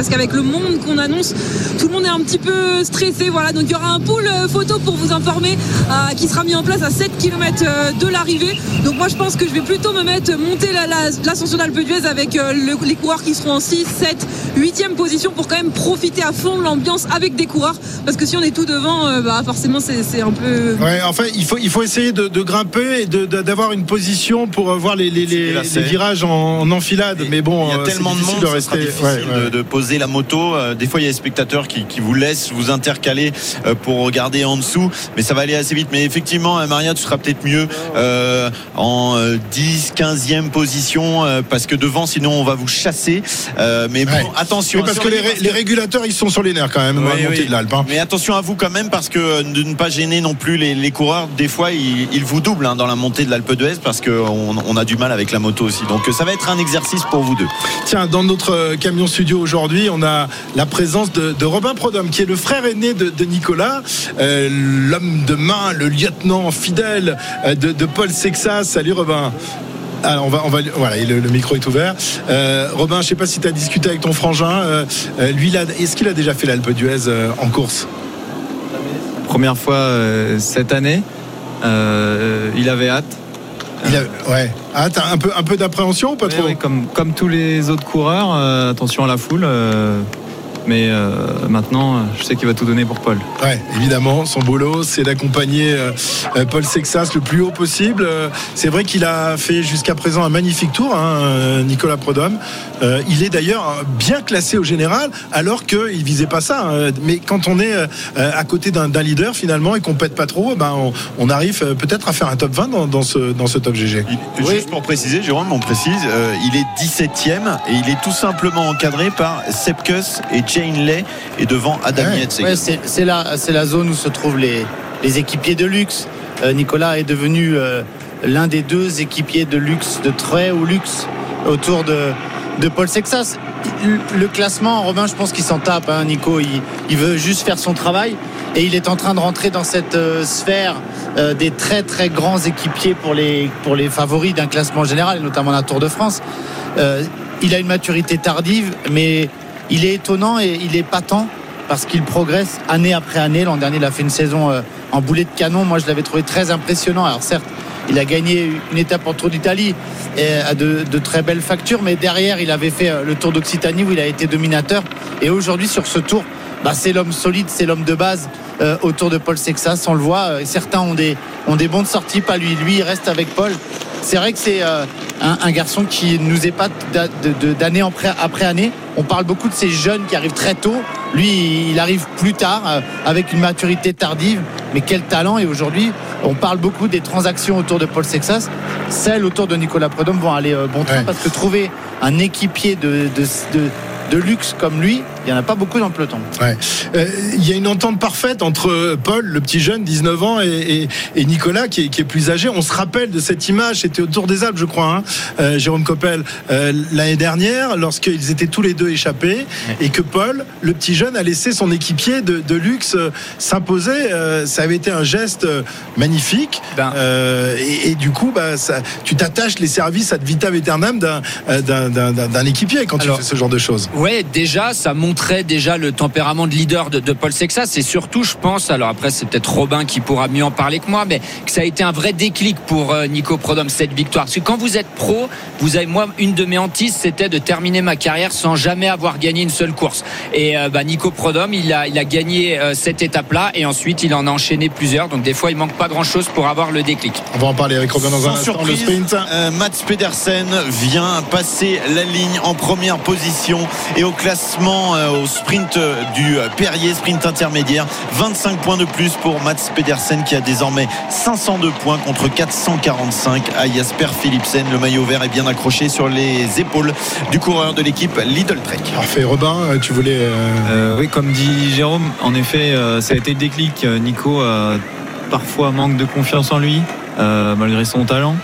parce qu'avec le monde qu'on annonce, tout le monde est un petit peu stressé. Voilà, donc il y aura un pool photo pour vous informer qui sera mis en place à 7 km de l'arrivée. Donc moi je pense que je vais plutôt monter l'ascension d'Alpe d'Huez avec les coureurs qui seront en 6, 7, 8e position pour quand même profiter à fond de l'ambiance avec des coureurs, parce que si on est tout devant, forcément c'est un peu... Ouais, enfin il faut essayer de grimper et d'avoir une position pour voir les virages en enfilade, mais bon, il y a tellement de monde, de rester de poser la moto. Des fois il y a des spectateurs qui vous laissent vous intercaler pour regarder en dessous, mais ça va aller assez vite. Mais effectivement, Maria, tu seras peut-être mieux en 10, 15e position, parce que devant sinon on va vous chasser, mais bon, attention, parce que les régulateurs ils sont sur les nerfs quand même, à la montée de l'Alpe, hein. Mais attention à vous quand même, parce que de ne pas gêner non plus les coureurs. Des fois ils vous doublent dans la montée de l'Alpe d'Huez, parce qu'on a du mal avec la moto aussi, donc ça va être un exercice pour vous deux. Tiens, dans notre camion studio aujourd'hui, on a la présence de Robin Prodhomme, qui est le frère aîné de Nicolas, l'homme de main, le lieutenant fidèle de Paul Sexas. Salut Robin. Alors voilà, le micro est ouvert. Robin, je ne sais pas si tu as discuté avec ton frangin. Lui, est-ce qu'il a déjà fait l'Alpe d'Huez en course? Première fois cette année. Il avait hâte. Hâte, un peu d'appréhension ou pas trop? Oui, comme tous les autres coureurs, attention à la foule. Mais maintenant, je sais qu'il va tout donner pour Paul. Ouais, évidemment, son boulot, c'est d'accompagner Paul Sexas le plus haut possible. C'est vrai qu'il a fait jusqu'à présent un magnifique tour, hein, Nicolas Prodhomme. Il est d'ailleurs bien classé au général, alors qu'il visait pas ça. Mais quand on est à côté d'un leader finalement et qu'on pète pas trop, on arrive peut-être à faire un top 20 dans ce top GG. Juste pour préciser, Jérôme, on précise, il est 17e et il est tout simplement encadré par Sepp Kuss et Jane Lay, et devant Adam Yates. Ouais, c'est la zone où se trouvent les équipiers de luxe. Nicolas est devenu l'un des 2 équipiers de luxe, de très haut luxe, autour de Paul Sexas. Le classement, Robin, je pense qu'il s'en tape, hein, Nico. Il veut juste faire son travail, et il est en train de rentrer dans cette sphère des très très grands équipiers pour les favoris d'un classement général, et notamment d'un Tour de France. Il a une maturité tardive, mais il est étonnant et il est patent, parce qu'il progresse année après année. L'an dernier, il a fait une saison en boulet de canon. Moi, je l'avais trouvé très impressionnant. Alors certes, il a gagné une étape en Tour d'Italie à de très belles factures, mais derrière, il avait fait le Tour d'Occitanie où il a été dominateur. Et aujourd'hui, sur ce Tour, c'est l'homme solide, c'est l'homme de base autour de Paul Sexas. On le voit, certains ont des bons de sortie, pas lui. Lui, il reste avec Paul. C'est vrai que c'est un garçon qui nous épate d'année après année. On parle beaucoup de ces jeunes qui arrivent très tôt. Lui, il arrive plus tard, avec une maturité tardive. Mais quel talent! Et aujourd'hui, on parle beaucoup des transactions autour de Paul Sexas. Celles autour de Nicolas Prodhomme vont aller bon train, parce que trouver un équipier de luxe comme lui, il n'y en a pas beaucoup dans le peloton. Il y a une entente parfaite entre Paul, le petit jeune, 19 ans, et Nicolas, qui est plus âgé. On se rappelle de cette image, c'était au Tour des Alpes, je crois, Jérôme Coppel, l'année dernière, lorsqu'ils étaient tous les deux échappés, et que Paul, le petit jeune, a laissé son équipier de luxe s'imposer. Ça avait été un geste magnifique. Et du coup, tu t'attaches les services ad vitam aeternam d'un équipier quand tu fais ce genre de choses. Ouais, déjà, ça montrait déjà le tempérament de leader de Paul Sexas. Et surtout, je pense, alors après, c'est peut-être Robin qui pourra mieux en parler que moi, mais que ça a été un vrai déclic pour Nico Prodhomme, cette victoire. Parce que quand vous êtes pro, moi, une de mes hantises, c'était de terminer ma carrière sans jamais avoir gagné une seule course. Et Nico Prodhomme, il a gagné cette étape-là, et ensuite, il en a enchaîné plusieurs. Donc, des fois, il manque pas grand-chose pour avoir le déclic. On va en parler avec Robin dans un instant. Surprise, le sprint. Mats Pedersen vient passer la ligne en première position, et au classement, au sprint du Perrier, sprint intermédiaire, 25 points de plus pour Mats Pedersen, qui a désormais 502 points contre 445 à Jasper Philipsen. Le maillot vert est bien accroché sur les épaules du coureur de l'équipe Lidl Trek. Parfait. Robin, tu voulais... Oui, comme dit Jérôme, en effet, ça a été le déclic. Nico parfois manque de confiance en lui, malgré son talent.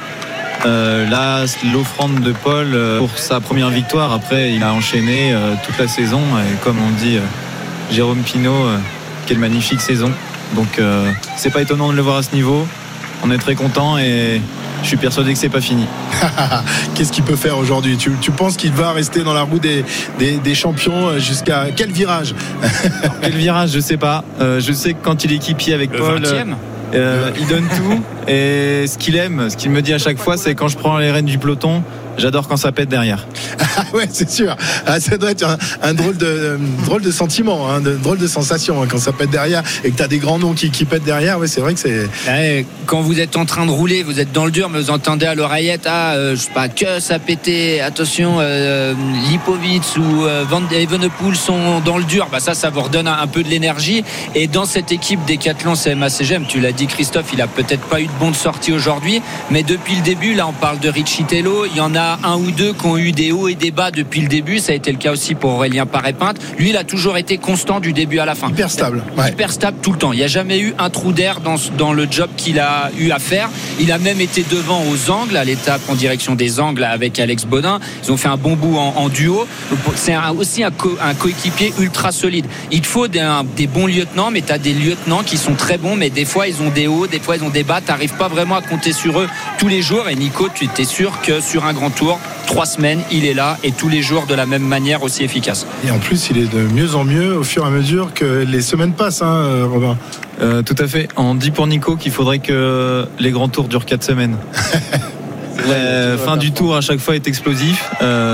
Là, l'offrande de Paul pour sa première victoire. Après, il a enchaîné toute la saison, et comme on dit Jérôme Pinault, quelle magnifique saison. Donc c'est pas étonnant de le voir à ce niveau. On est très content et je suis persuadé que c'est pas fini. Qu'est-ce qu'il peut faire aujourd'hui? Tu penses qu'il va rester dans la roue des champions jusqu'à quel virage? Quel virage, je sais pas. Je sais que quand il est équipier avec Paul, il donne tout. Et ce qu'il aime, ce qu'il me dit à chaque fois, c'est quand je prends les rênes du peloton, j'adore quand ça pète derrière. Ouais, c'est sûr. Ça doit être un drôle de sentiment, hein, drôle de sensation, hein, quand ça pète derrière et que t'as des grands noms qui pètent derrière. Ouais, c'est vrai que c'est. Ouais, quand vous êtes en train de rouler, vous êtes dans le dur, mais vous entendez à l'oreillette, je sais pas, que ça pétait. Attention, Lipovitz ou Van Evenepoel sont dans le dur. Bah ça vous redonne un peu de l'énergie. Et dans cette équipe Décathlon CMA-CGM, tu l'as dit, Christophe, il a peut-être pas eu de bonne sortie aujourd'hui, mais depuis le début, là, on parle de Richie Tello. Il y en a un ou deux qui ont eu des hauts et des bas depuis le début. Ça a été le cas aussi pour Aurélien Paré-Pinte. Lui, il a toujours été constant du début à la fin. Hyper stable. Ouais. Hyper stable tout le temps. Il n'y a jamais eu un trou d'air dans le job qu'il a eu à faire. Il a même été devant aux angles, à l'étape en direction des angles avec Alex Baudin. Ils ont fait un bon bout en duo. C'est aussi un coéquipier ultra solide. Il te faut des bons lieutenants, mais tu as des lieutenants qui sont très bons, mais des fois ils ont des hauts, des fois ils ont des bas. Tu n'arrives pas vraiment à compter sur eux tous les jours. Et Nico, tu étais sûr que sur un grand tour, 3 semaines, il est là et tous les jours de la même manière, aussi efficace. Et en plus, il est de mieux en mieux au fur et à mesure que les semaines passent, hein, Robin. Tout à fait. On dit pour Nico qu'il faudrait que les grands tours durent 4 semaines. La fin du tour à chaque fois est explosif.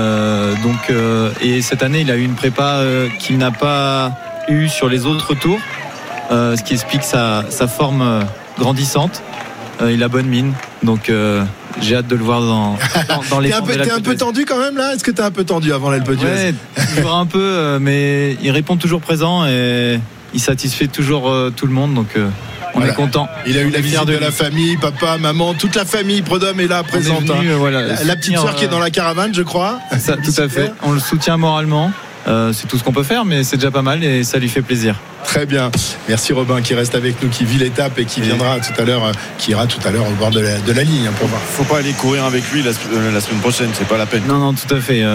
Et cette année, il a eu une prépa qu'il n'a pas eu sur les autres tours, ce qui explique sa forme grandissante. Il a bonne mine, donc j'ai hâte de le voir dans les. T'es un peu tendu quand même là? Est-ce que t'es un peu tendu avant l'Alpe d'Huez? Ouais, toujours un peu, mais il répond toujours présent et il satisfait toujours tout le monde, donc on est content. Il a eu la visite de la famille, papa, maman, toute la famille Prud'homme est là présente. La petite sœur qui est dans la caravane, je crois. Ça, tout à fait. On le soutient moralement. C'est tout ce qu'on peut faire, mais c'est déjà pas mal et ça lui fait plaisir. Très bien. Merci Robin qui reste avec nous, qui vit l'étape et qui viendra tout à l'heure, qui ira tout à l'heure au bord de la ligne pour voir. Faut pas aller courir avec lui la semaine prochaine, c'est pas la peine. Non, tout à fait.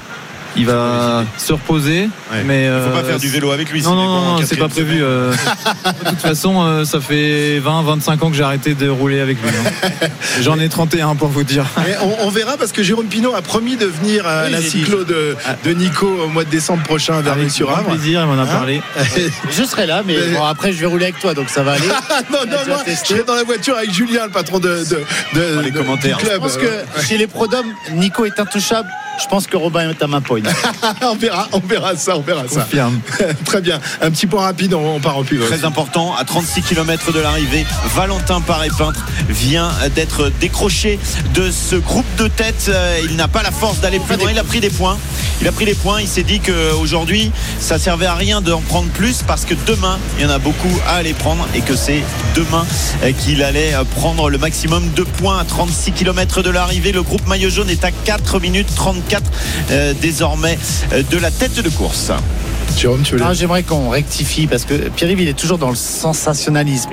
Il va se reposer, mais faut pas faire du vélo avec lui. Non, c'est pas prévu. De toute façon, ça fait 20-25 ans que j'ai arrêté de rouler avec lui. J'en ai 31 pour vous dire. On verra parce que Jérôme Pinot a promis de venir à la cyclo de Nico au mois de décembre prochain vers Sur-Avre. Avec plaisir, il m'en a parlé. Je serai là, mais bon, après je vais rouler avec toi, donc ça va aller. non, moi je serai dans la voiture avec Julien, le patron les commentaires. Du club. Je pense que chez les Prud'homme, Nico est intouchable. Je pense que Robin est à ma poigne. on verra ça. Confirme. Très bien. Un petit point rapide, on part au pivot. Très important, à 36 km de l'arrivée, Valentin Paré-Pinte vient d'être décroché de ce groupe de tête. Il n'a pas la force d'aller plus loin. Il a pris des points. Il s'est dit qu'aujourd'hui, ça servait à rien d'en prendre plus parce que demain, il y en a beaucoup à aller prendre et que c'est demain qu'il allait prendre le maximum de points à 36 km de l'arrivée. Le groupe maillot jaune est à 4 minutes 34 désormais de la tête de course. Jérôme, tu veux j'aimerais qu'on rectifie parce que Pierre-Yves il est toujours dans le sensationnalisme.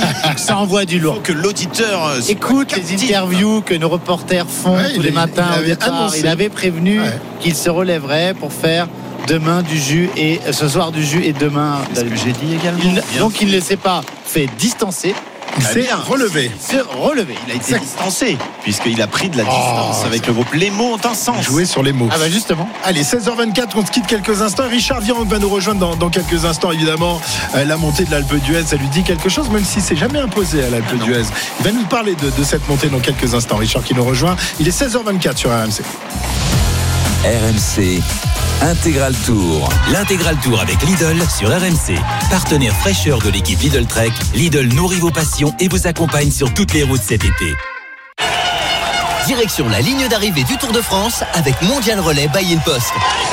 Ça envoie du lourd. Il faut que l'auditeur écoute les interviews que nos reporters font tous les matins. Il avait prévenu qu'il se relèverait pour faire demain du jus et ce soir du jus et demain. C'est ce que j'ai dit également. Donc il ne s'est pas fait distancer. Il s'est relevé. Il a été distancé puisqu'il a pris de la distance avec le groupe. Les mots ont un sens. Jouer sur les mots. Ah bah justement. Allez, 16h24, on se quitte quelques instants. Richard Virenque va nous rejoindre dans quelques instants, évidemment. La montée de l'Alpe d'Huez, ça lui dit quelque chose, même si c'est jamais imposé à l'Alpe d'Huez. Il va nous parler de cette montée dans quelques instants. Richard qui nous rejoint. Il est 16h24 sur RMC. RMC Intégral Tour. L'Intégral Tour avec Lidl sur RMC. Partenaire fraîcheur de l'équipe Lidl Trek, Lidl nourrit vos passions et vous accompagne sur toutes les routes cet été. Direction la ligne d'arrivée du Tour de France avec Mondial Relais by InPost.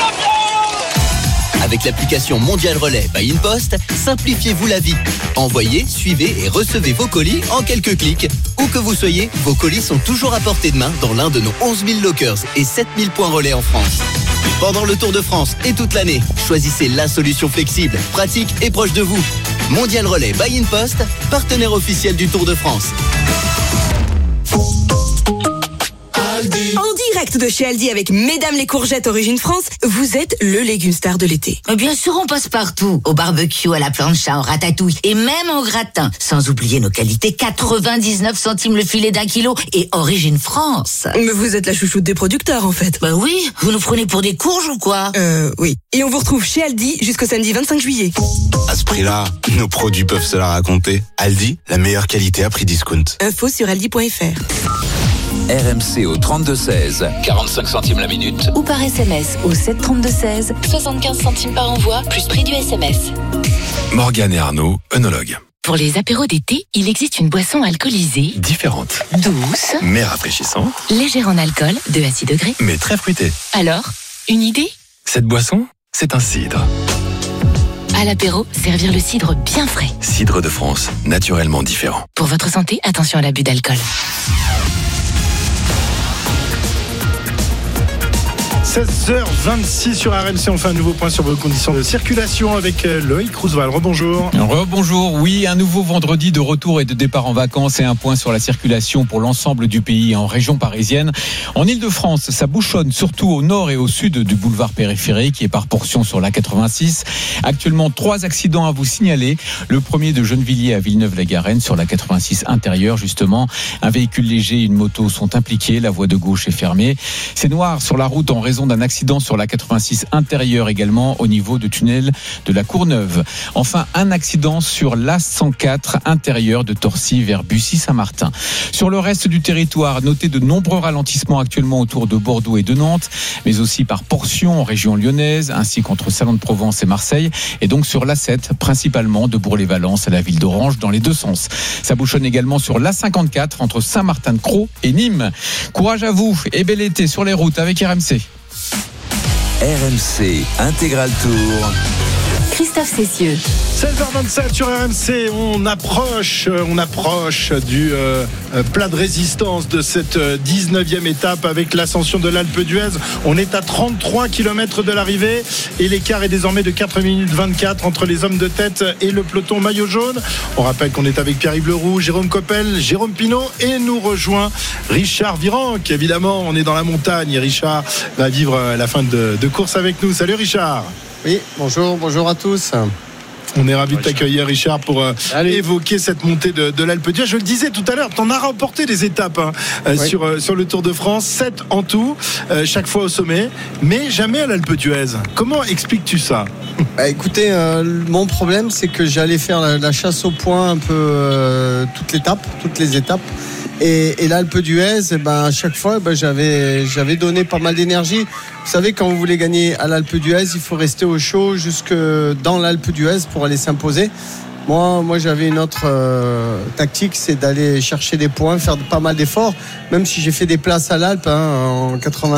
Avec l'application Mondial Relais by InPost, simplifiez-vous la vie. Envoyez, suivez et recevez vos colis en quelques clics. Où que vous soyez, vos colis sont toujours à portée de main dans l'un de nos 11 000 lockers et 7 000 points relais en France. Pendant le Tour de France et toute l'année, choisissez la solution flexible, pratique et proche de vous. Mondial Relais by InPost, partenaire officiel du Tour de France. En direct direct de chez Aldi avec Mesdames les courgettes Origine France, vous êtes le légume star de l'été. Bien sûr, on passe partout. Au barbecue, à la plancha, au ratatouille et même au gratin. Sans oublier nos qualités, 99 centimes le filet d'1 kilo et Origine France. Mais vous êtes la chouchoute des producteurs en fait. Bah oui, vous nous prenez pour des courges ou quoi? Oui. Et on vous retrouve chez Aldi jusqu'au samedi 25 juillet. À ce prix-là, nos produits peuvent se la raconter. Aldi, la meilleure qualité à prix discount. Info sur aldi.fr. RMC au 32-16, 45 centimes la minute. Ou par SMS au 732-16, 75 centimes par envoi, plus prix du SMS. Morgane et Arnaud, œnologues. Pour les apéros d'été, il existe une boisson alcoolisée. Différente. Douce. Mais rafraîchissante. Légère en alcool, 2 à 6 degrés. Mais très fruitée. Alors, une idée? Cette boisson, c'est un cidre. À l'apéro, servir le cidre bien frais. Cidre de France, naturellement différent. Pour votre santé, attention à l'abus d'alcool. 16h26 sur RMC, on fait un nouveau point sur vos conditions de circulation avec Loïc Roosevelt. Rebonjour. Rebonjour, oui, un nouveau vendredi de retour et de départ en vacances et un point sur la circulation pour l'ensemble du pays en région parisienne. En Ile-de-France, ça bouchonne surtout au nord et au sud du boulevard périphérique et par portion sur la 86. Actuellement, 3 accidents à vous signaler. Le premier de Gennevilliers à Villeneuve-la-Garenne sur la 86 intérieure, justement. Un véhicule léger et une moto sont impliqués. La voie de gauche est fermée. C'est noir sur la route en raison d'un accident sur la 86 intérieure également au niveau du tunnel de la Courneuve. Enfin, un accident sur l'A104 intérieure de Torcy vers Bussy-Saint-Martin. Sur le reste du territoire, notez de nombreux ralentissements actuellement autour de Bordeaux et de Nantes, mais aussi par portions en région lyonnaise, ainsi qu'entre Salon-de-Provence et Marseille, et donc sur l'A7, principalement de Bourg-les-Valences à la ville d'Orange dans les deux sens. Ça bouchonne également sur l'A54 entre Saint-Martin-de-Crau et Nîmes. Courage à vous et bel été sur les routes avec RMC. RMC Intégral Tour. Christophe Cessieux. 16h27 sur RMC, on approche du plat de résistance de cette 19e étape avec l'ascension de l'Alpe d'Huez. On est à 33 km de l'arrivée et l'écart est désormais de 4 minutes 24 entre les hommes de tête et le peloton maillot jaune. On rappelle qu'on est avec Pierre-Yves Leroux, Jérôme Coppel, Jérôme Pinault et nous rejoint Richard Virenque. Évidemment, on est dans la montagne et Richard va vivre la fin de course avec nous. Salut Richard. Oui, bonjour à tous. On est ravis de t'accueillir Richard pour évoquer cette montée de l'Alpe d'Huez. Je le disais tout à l'heure, tu en as remporté des étapes oui. sur le Tour de France, 7 en tout, chaque fois au sommet, mais jamais à l'Alpe d'Huez. Comment expliques-tu ça ? Écoutez, mon problème c'est que j'allais faire la chasse au point un peu toutes les étapes. Et l'Alpe d'Huez, à chaque fois, j'avais donné pas mal d'énergie. Vous savez, quand vous voulez gagner à l'Alpe d'Huez, il faut rester au chaud jusque dans l'Alpe d'Huez pour aller s'imposer. Moi, j'avais une autre tactique, c'est d'aller chercher des points, faire pas mal d'efforts. Même si j'ai fait des places à l'Alpe en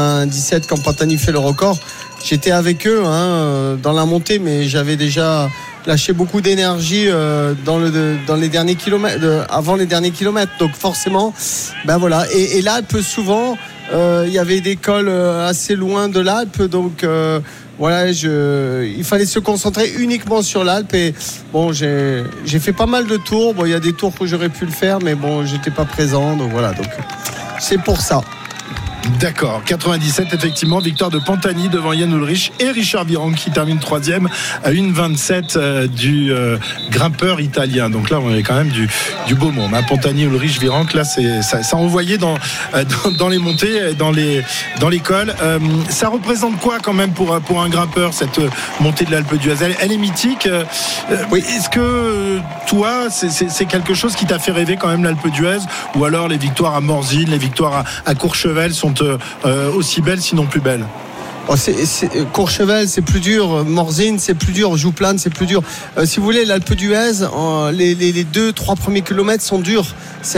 97, quand Pantani fait le record, j'étais avec eux dans la montée, mais j'avais déjà lâché beaucoup d'énergie dans les derniers kilomètres, avant les derniers kilomètres. Donc forcément, voilà. Et l'Alpe, souvent, il y avait des cols assez loin de l'Alpe, donc voilà, il fallait se concentrer uniquement sur l'Alpe. Et bon, j'ai fait pas mal de tours. Bon, il y a des tours où j'aurais pu le faire, mais bon, j'étais pas présent, donc voilà. Donc c'est pour ça. D'accord, 97 effectivement, victoire de Pantani devant Yann Ulrich et Richard Virenque qui termine 3e à 1,27 du grimpeur italien. Donc là on avait quand même du beau monde. Pantani, Ulrich, Virenque, là ça envoyait dans les montées, dans les cols. Ça représente quoi quand même pour un grimpeur cette montée de l'Alpe d'Huez? Elle est mythique. Oui. Est-ce que toi c'est quelque chose qui t'a fait rêver quand même l'Alpe d'Huez, ou alors les victoires à Morzine, les victoires à Courchevel sont aussi belles sinon plus belles? Courchevel c'est plus dur, Morzine c'est plus dur, Jouplane c'est plus dur. Si vous voulez, l'Alpe d'Huez, les 2-3 premiers kilomètres sont durs, c'est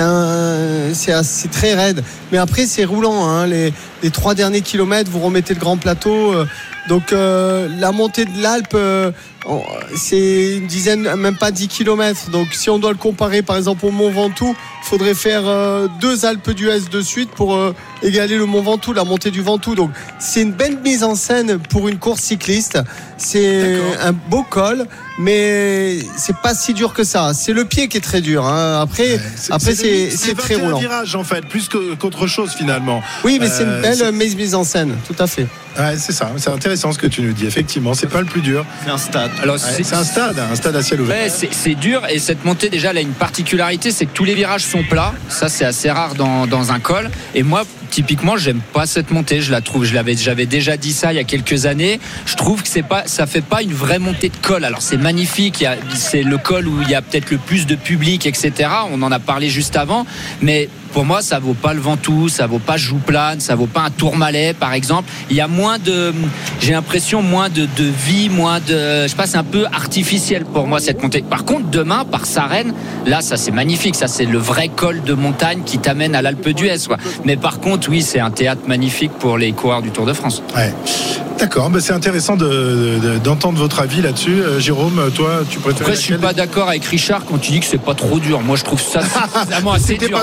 très raide, mais après c'est roulant, les 3 derniers kilomètres vous remettez le grand plateau. Donc la montée de l'Alpe, c'est une dizaine, même pas 10 km. Donc si on doit le comparer par exemple au Mont Ventoux, il faudrait faire 2 Alpes d'Huez de suite pour égaler le Mont Ventoux, la montée du Ventoux. Donc c'est une belle mise en scène pour une course cycliste. C'est un beau col, mais c'est pas si dur que ça. C'est le pied qui est très dur, hein. Après c'est très roulant. C'est un virage en fait, plus qu'autre chose finalement. Oui, mais c'est une belle mise en scène, tout à fait. Ouais, c'est ça, c'est intéressant ce que tu nous dis. Effectivement, c'est pas le plus dur. C'est un stade. Alors, c'est un stade à ciel ouvert. Ouais, c'est dur, et cette montée déjà elle a une particularité, c'est que tous les virages sont plats. Ça c'est assez rare dans un col. Et moi typiquement j'aime pas cette montée, je la trouve, j'avais déjà dit ça il y a quelques années, je trouve que ça fait pas une vraie montée de col. Alors c'est magnifique, c'est le col où il y a peut-être le plus de public, etc. On en a parlé juste avant, mais pour moi ça vaut pas le Ventoux, ça vaut pas Jouplane, ça vaut pas un Tourmalet par exemple. Il y a j'ai l'impression moins de vie, moins de, je sais pas, c'est un peu artificiel pour moi cette montée. Par contre demain par Sarenne, là ça c'est magnifique, ça c'est le vrai col de montagne qui t'amène à l'Alpe d'Huez, quoi. Mais par contre oui, c'est un théâtre magnifique pour les coureurs du Tour de France. Ouais. D'accord, c'est intéressant d'entendre votre avis là-dessus. Jérôme, toi, tu préfères? Après, je suis pas d'accord avec Richard quand tu dis que c'est pas trop dur. Moi, je trouve ça suffisamment assez dur.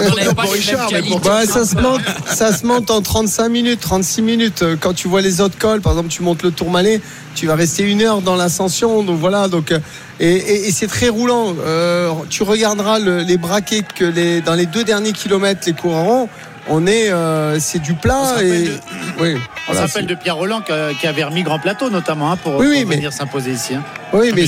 Ça se monte en 35 minutes, 36 minutes. Quand tu vois les autres cols, par exemple, tu montes le Tourmalet, tu vas rester 1 heure dans l'ascension. Donc voilà. Et c'est très roulant. Tu regarderas les braquets que dans les 2 derniers kilomètres, les coureurs ont. C'est du plat. On s'appelle de Pierre Roland qui avait remis Grand Plateau notamment pour venir s'imposer ici. Oui, mais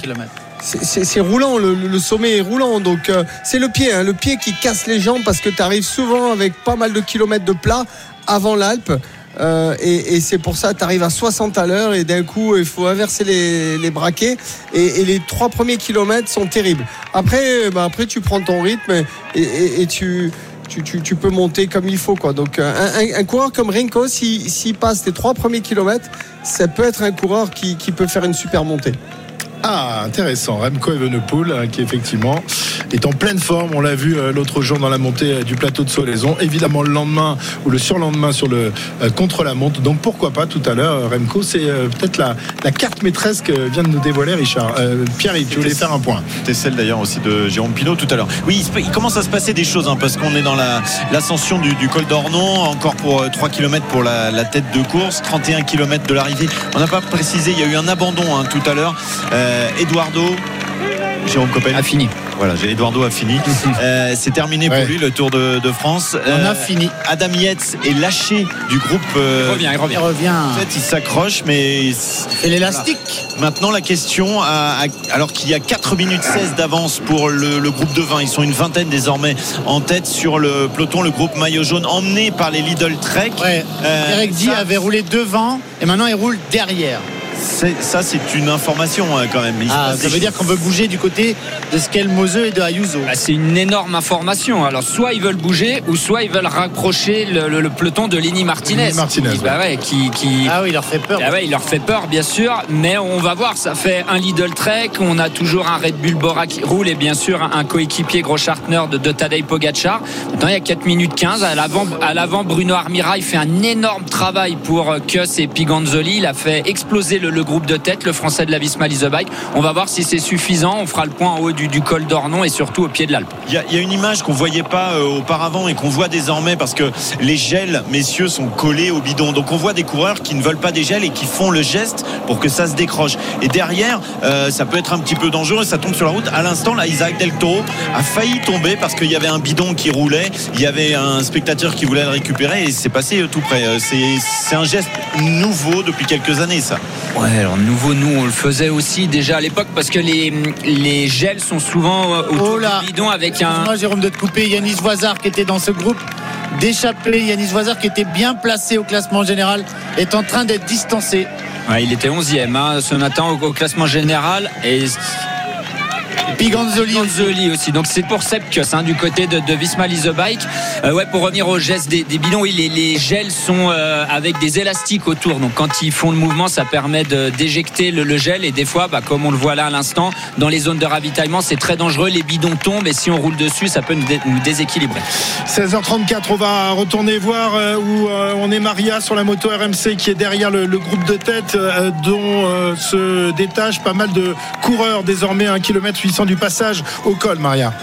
c'est roulant, le sommet est roulant, donc c'est le pied qui casse les jambes parce que tu arrives souvent avec pas mal de kilomètres de plat avant l'Alpe. Et c'est pour ça que tu arrives à 60 à l'heure et d'un coup il faut inverser les braquets et les 3 premiers kilomètres sont terribles. Après tu prends ton rythme et tu peux monter comme il faut, quoi. Donc un coureur comme Renko, s'il passe les 3 premiers kilomètres, ça peut être un coureur qui peut faire une super montée. Ah, intéressant. Remco Evenepoel, qui effectivement est en pleine forme. On l'a vu l'autre jour dans la montée du plateau de Solaison. Évidemment, le lendemain ou le surlendemain sur le contre-la-montre. Donc pourquoi pas tout à l'heure, Remco. C'est peut-être la carte maîtresse que vient de nous dévoiler Richard. Pierre-Yves, tu voulais faire un point. C'était celle d'ailleurs aussi de Jérôme Pinault tout à l'heure. Oui, il commence à se passer des choses, parce qu'on est dans l'ascension du col d'Ornon. Encore pour 3 km pour la tête de course. 31 km de l'arrivée. On n'a pas précisé, il y a eu un abandon tout à l'heure. Eduardo, Jérôme Coppel a fini. Voilà, Eduardo a fini. C'est terminé pour lui le Tour de France. On a fini. Adam Yates est lâché du groupe. Il revient. En fait, il s'accroche, mais c'est l'élastique. Voilà. Maintenant, la question, alors qu'il y a 4 minutes 16 d'avance pour le groupe de 20, ils sont une vingtaine désormais en tête sur le peloton, le groupe maillot jaune emmené par les Lidl Trek. Eric Di avait roulé devant et maintenant il roule derrière. C'est une information quand même. Ça veut dire qu'on veut bouger du côté de Skelmose et de Ayuso. C'est une énorme information. Alors soit ils veulent bouger ou soit ils veulent rapprocher le peloton de Lenny Martinez. Il leur fait peur. Il leur fait peur bien sûr, mais on va voir. Ça fait un Lidl Trek, on a toujours un Red Bull Bora qui roule et bien sûr un coéquipier Großschartner de Tadej Pogačar. Maintenant il y a 4 minutes 15 à l'avant Bruno Armira il fait un énorme travail pour Kuss et Piganzoli. Il a fait exploser le groupe de tête, le français de la Visma Lease Bike. On va voir si c'est suffisant. On fera le point en haut du col d'Ornon et surtout au pied de l'Alpe. Il y a une image qu'on voyait pas auparavant et qu'on voit désormais parce que les gels, messieurs, sont collés au bidon. Donc on voit des coureurs qui ne veulent pas des gels et qui font le geste pour que ça se décroche. Et derrière, ça peut être un petit peu dangereux. Ça tombe sur la route. À l'instant, là, Isaac Del Toro a failli tomber parce qu'il y avait un bidon qui roulait. Il y avait un spectateur qui voulait le récupérer et c'est passé tout près. C'est un geste nouveau depuis quelques années, ça. Ouais, alors nouveau, nous on le faisait aussi déjà à l'époque parce que les gels sont souvent autour du bidon avec Excuse-moi, Jérôme, de te couper. Yanis Voisard qui était dans ce groupe d'échappés. Yanis Voisard qui était bien placé au classement général est en train d'être distancé. Ouais, il était 11e ce matin au classement général et Piganzoli aussi. Donc c'est pour Sepkus du côté de Visma Lease Bike. Pour revenir au geste des bidons, oui, les gels sont avec des élastiques autour. Donc quand ils font le mouvement, ça permet d'éjecter le gel. Et des fois, comme on le voit là à l'instant, dans les zones de ravitaillement, c'est très dangereux. Les bidons tombent et si on roule dessus, ça peut nous déséquilibrer. 16h34, on va retourner voir où on est Maria sur la moto RMC qui est derrière le groupe de tête dont se détachent pas mal de coureurs désormais à 1 km 800 du passage au col, Maria.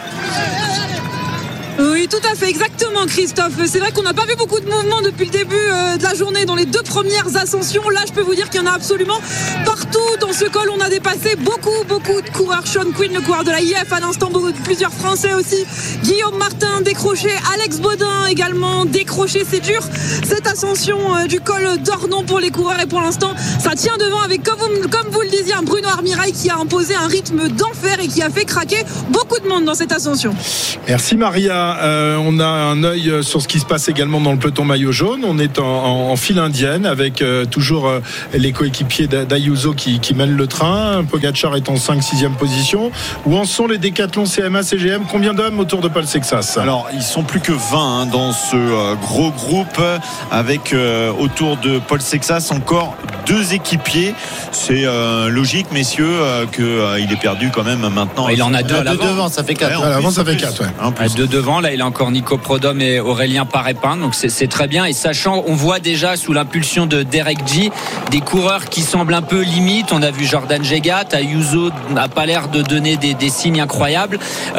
Oui, tout à fait, exactement, Christophe. C'est vrai qu'on n'a pas vu beaucoup de mouvements depuis le début de la journée dans les 2 premières ascensions. Là, je peux vous dire qu'il y en a absolument partout dans ce col. On a dépassé beaucoup de coureurs. Sean Quinn, le coureur de la IF, à l'instant, plusieurs Français aussi. Guillaume Martin décroché, Alex Baudin également décroché. C'est dur cette ascension du col d'Ornon pour les coureurs et pour l'instant, ça tient devant avec, comme vous le disiez, un Bruno Armirail qui a imposé un rythme d'enfer et qui a fait craquer beaucoup de monde dans cette ascension. Merci Maria. On a un œil sur ce qui se passe également dans le peloton maillot jaune. On est en file indienne avec toujours les coéquipiers d'Ayuso qui mènent le train. Pogacar est en 5-6e position. Où en sont les décathlons CMA, CGM? Combien d'hommes autour de Paul Sexas? Alors ils sont plus que 20 dans ce gros groupe avec autour de Paul Sexas encore 2 équipiers. C'est logique, messieurs, qu'il ait perdu quand même maintenant. Il en a 2 à l'avant. Devant, ça fait 4. À l'avant, ça fait 4. Ouais. 2 devant, là il a encore Nico Prodhomme et Aurélien Paré-Pin, donc c'est très bien. Et sachant, on voit déjà sous l'impulsion de Derek G des coureurs qui semblent un peu limites. On a vu Jordan Jegat, Ayuso n'a pas l'air de donner des signes incroyables.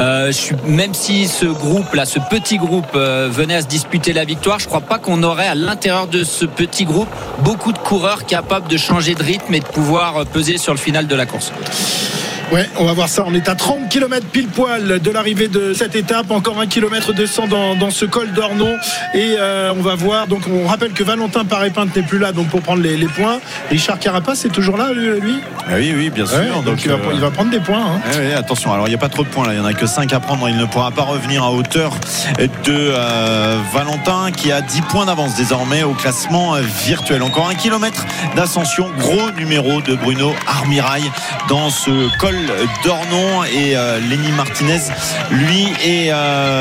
Même si ce groupe là, ce petit groupe venait à se disputer la victoire, je crois pas qu'on aurait à l'intérieur de ce petit groupe beaucoup de coureurs capables de changer de rythme et de pouvoir peser sur le final de la course. Ouais, on va voir ça. On est à 30 km pile poil de l'arrivée de cette étape. Encore 1 km 200 dans ce col d'Ornon. Et on va voir. Donc, on rappelle que Valentin Paré-Pinte n'est plus là donc pour prendre les points. Richard Carapace est toujours là, lui? Oui, bien sûr. Ouais, donc il va prendre des points. Oui, attention. Alors, il n'y a pas trop de points là. Il n'y en a que 5 à prendre. Il ne pourra pas revenir à hauteur de Valentin qui a 10 points d'avance désormais au classement virtuel. Encore 1 km d'ascension. Gros numéro de Bruno Armirail dans ce col d'Ornon et Lenny Martinez lui est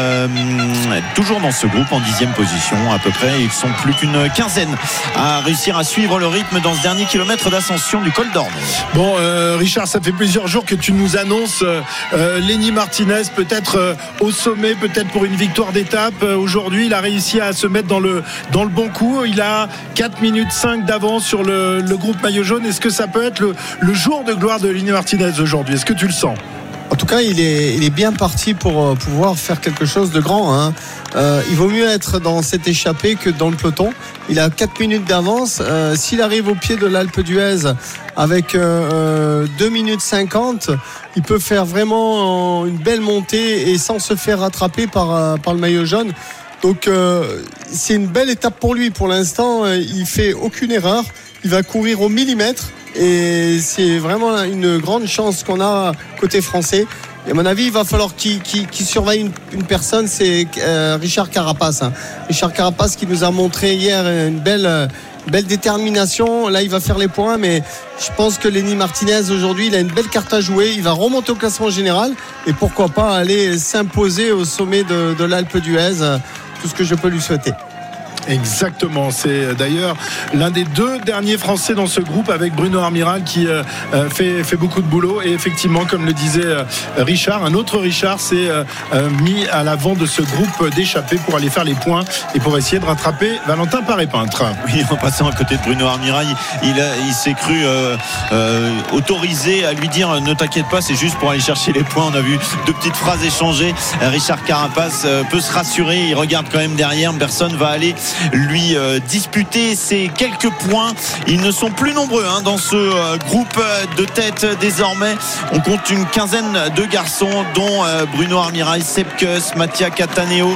toujours dans ce groupe en 10e position à peu près. Ils sont plus qu'une quinzaine à réussir à suivre le rythme dans ce dernier kilomètre d'ascension du col d'Ornon. Bon Richard, ça fait plusieurs jours que tu nous annonces Lenny Martinez peut-être au sommet, peut-être pour une victoire d'étape. Aujourd'hui il a réussi à se mettre dans le bon coup. Il a 4 minutes 5 d'avance sur le groupe maillot jaune. Est-ce que ça peut être le jour de gloire de Lenny Martinez aujourd'hui? Est-ce que tu le sens? En tout cas, il est bien parti pour pouvoir faire quelque chose de grand. Il vaut mieux être dans cette échappée que dans le peloton. Il a 4 minutes d'avance. S'il arrive au pied de l'Alpe d'Huez avec 2 minutes 50, il peut faire vraiment une belle montée et sans se faire rattraper par le maillot jaune. Donc c'est une belle étape pour lui. Pour l'instant, il fait aucune erreur. Il va courir au millimètre. Et c'est vraiment une grande chance qu'on a côté français. Et à mon avis, il va falloir qu'il surveille une personne, c'est Richard Carapace. Richard Carapace qui nous a montré hier une belle détermination. Là, il va faire les points, mais je pense que Lenny Martinez aujourd'hui, il a une belle carte à jouer. Il va remonter au classement général et pourquoi pas aller s'imposer au sommet de l'Alpe d'Huez. Tout ce que je peux lui souhaiter. Exactement, c'est d'ailleurs l'un des 2 derniers Français dans ce groupe avec Bruno Armirail qui fait beaucoup de boulot. Et effectivement, comme le disait Richard, un autre Richard s'est mis à l'avant de ce groupe d'échappés pour aller faire les points et pour essayer de rattraper Valentin Paré-Pinte. Oui, en passant à côté de Bruno Armirail, il s'est cru autorisé à lui dire ne t'inquiète pas, c'est juste pour aller chercher les points. On a vu 2 petites phrases échangées. Richard Carapace peut se rassurer, il regarde quand même derrière, personne va aller lui disputer ces quelques points. Ils ne sont plus nombreux dans ce groupe de tête désormais. On compte une quinzaine de garçons dont Bruno Armirail, Sepkus, Mattia Cataneo,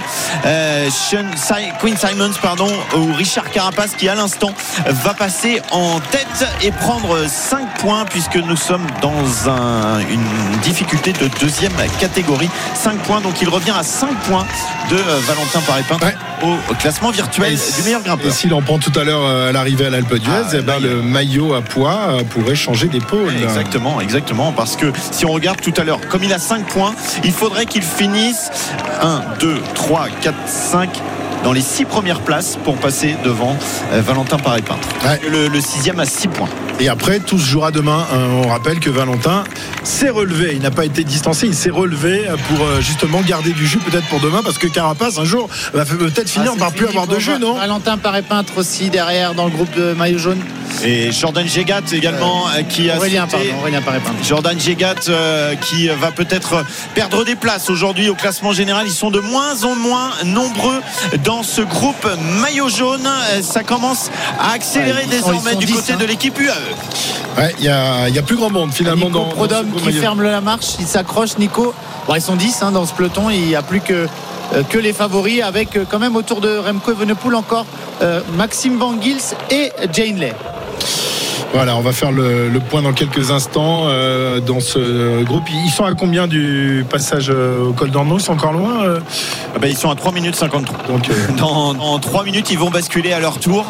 Quinn Simons ou Richard Carapace qui à l'instant va passer en tête et prendre 5 points puisque nous sommes dans une difficulté de 2e catégorie. 5 points, donc il revient à 5 points de Valentin Paré-Pinte. Ouais. au classement virtuel du meilleur grimpeur. Et s'il en prend tout à l'heure à l'arrivée à l'Alpe d'Huez, le maillot à poids pourrait changer d'épaule. Exactement, parce que si on regarde tout à l'heure, comme il a 5 points, il faudrait qu'il finisse 1, 2, 3, 4, 5 dans les 6 premières places pour passer devant Valentin Paré-Peintre. Le 6e a 6 points. Et après, tout se jouera demain. On rappelle que Valentin s'est relevé. Il n'a pas été distancé. Il s'est relevé pour justement garder du jus peut-être pour demain, parce que Carapace un jour va peut-être finir par plus avoir de jus, non? Valentin Paré-Peintre aussi derrière dans le groupe de maillot jaune. Et Jordan Gégat également qui a Aurélien Paré-Peintre. Jordan Gégat qui va peut-être perdre des places aujourd'hui au classement général. Ils sont de moins en moins nombreux dans ce groupe maillot jaune. Ça commence à accélérer désormais du côté de l'équipe UAE. Il y a plus grand monde finalement Nico Prodhomme qui ferme la marche, il s'accroche. Nico, ils sont 10 dans ce peloton, il n'y a plus que les favoris, avec quand même autour de Remco Evenepoel encore Maxime Van Gils et Jane Lay. Voilà, on va faire le point dans quelques instants dans ce groupe. Ils sont à combien du passage au col d'Ormeau? Ils sont encore loin Ils sont à 3 minutes 53. Donc dans 3 minutes, ils vont basculer à leur tour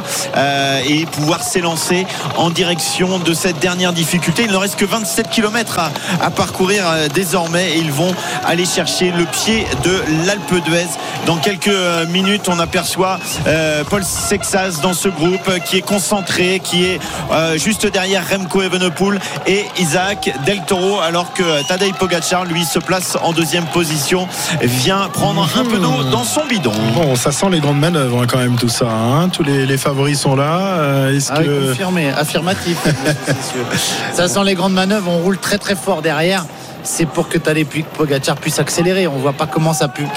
et pouvoir s'élancer en direction de cette dernière difficulté. Il ne reste que 27 km à parcourir désormais, et ils vont aller chercher le pied de l'Alpe d'Huez. Dans quelques minutes, on aperçoit Paul Sexas dans ce groupe qui est concentré, qui est juste derrière Remco Evenepoel et Isaac Del Toro, alors que Tadej Pogačar lui se place en 2e position, vient prendre un peu d'eau dans son bidon. Bon, ça sent les grandes manœuvres quand même, tout ça, tous les favoris sont là. Confirmé, affirmatif. C'est sûr. Ça sent les grandes manœuvres, on roule très très fort derrière. C'est pour que Tadej Pogačar puisse accélérer. On ne voit pas comment ça peut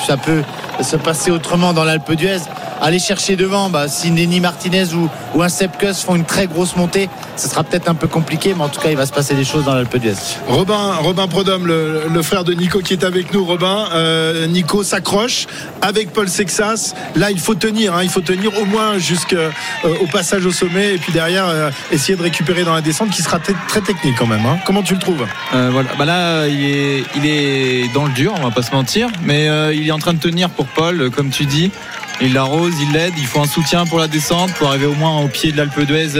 se passer autrement dans l'Alpe d'Huez. Aller chercher devant, si Nenny Martinez ou un Sepp Kuss font une très grosse montée, ce sera peut-être un peu compliqué, mais en tout cas il va se passer des choses dans l'Alpe d'Huez. Robin Prodhomme, le frère de Nico qui est avec nous. Robin, Nico s'accroche avec Paul Sexas. Là il faut tenir au moins jusqu'au passage au sommet, et puis derrière essayer de récupérer dans la descente, qui sera très technique quand même. Comment tu le trouves? Là il est dans le dur, on va pas se mentir, mais il est en train de tenir pour Paul, comme tu dis. Il l'arrose, il l'aide, il faut un soutien pour la descente, pour arriver au moins au pied de l'Alpe d'Huez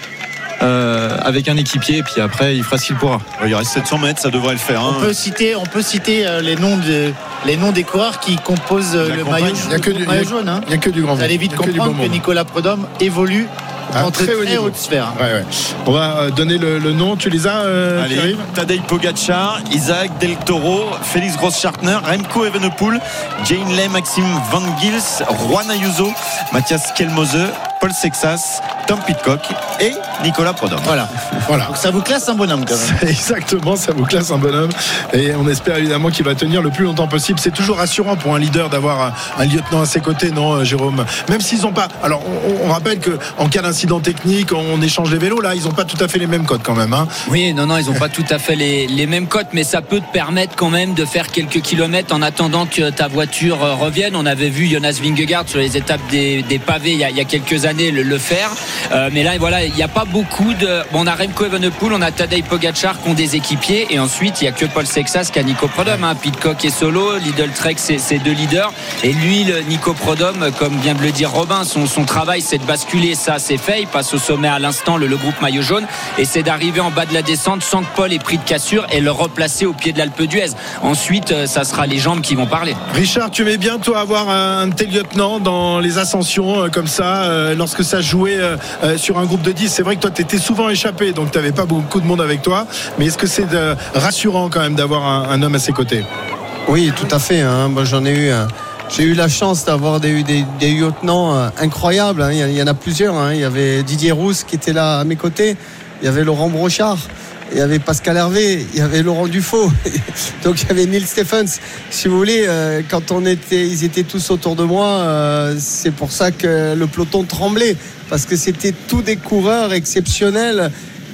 avec un équipier, et puis après il fera ce qu'il pourra. Il reste 700 mètres, ça devrait le faire. On peut citer les noms des coureurs qui composent le maillot jaune. Il n'y a que du grand. Vous allez vite comprendre que Nicolas Prudhomme évolue en très haute sphère. On va donner le nom, tu les as Allez, Tadej Pogačar, Isaac Del Toro, Félix Gross-Schartner, Remco Evenepoel, Jane Lay, Maxime Van Gils, Juan Ayuso, Matthias Kelmose, Paul Sexas, Tom Pidcock et Nicolas Prudhomme. Voilà. Donc ça vous classe un bonhomme quand même. Exactement, ça vous classe un bonhomme, et on espère évidemment qu'il va tenir le plus longtemps possible. C'est toujours rassurant pour un leader d'avoir un lieutenant à ses côtés, non Jérôme? Même s'ils n'ont pas... Alors on rappelle qu'en cas d'incident technique, on échange les vélos, là ils n'ont pas tout à fait les mêmes cotes quand même. Oui, non, ils n'ont pas tout à fait les mêmes cotes, mais ça peut te permettre quand même de faire quelques kilomètres en attendant que ta voiture revienne. On avait vu Jonas Vingegaard sur les étapes des pavés il y a quelques années le faire, mais là voilà, il n'y a pas beaucoup de... on a Remco Evenepoel, on a Tadej Pogačar qui ont des équipiers, et ensuite il n'y a que Paul Sexas qui a Nico Prudhomme. Pidcock est solo, Lidl Trek c'est 2 leaders, et lui Nico Prudhomme, comme vient de le dire Robin, son travail c'est de basculer, ça c'est fait, il passe au sommet à l'instant, le groupe maillot jaune, et c'est d'arriver en bas de la descente sans que Paul ait pris de cassure et le replacer au pied de l'Alpe d'Huez. Ensuite ça sera les jambes qui vont parler. Richard, tu aimais bien toi avoir un de tes lieutenants dans les ascensions comme ça, lorsque ça jouait sur un groupe de 10? C'est vrai que toi t'étais souvent échappé, donc t'avais pas beaucoup de monde avec toi, mais est-ce que c'est rassurant quand même d'avoir un homme à ses côtés? Oui, tout à fait. Moi j'en ai eu j'ai eu la chance d'avoir des lieutenants incroyables. Il y en a plusieurs. Il y avait Didier Rousse qui était là à mes côtés. Il y avait Laurent Brochard. Il y avait Pascal Hervé. Il y avait Laurent Dufaux. Donc il y avait Neil Stephens. Si vous voulez, quand ils étaient tous autour de moi, c'est pour ça que le peloton tremblait. Parce que c'était tous des coureurs exceptionnels.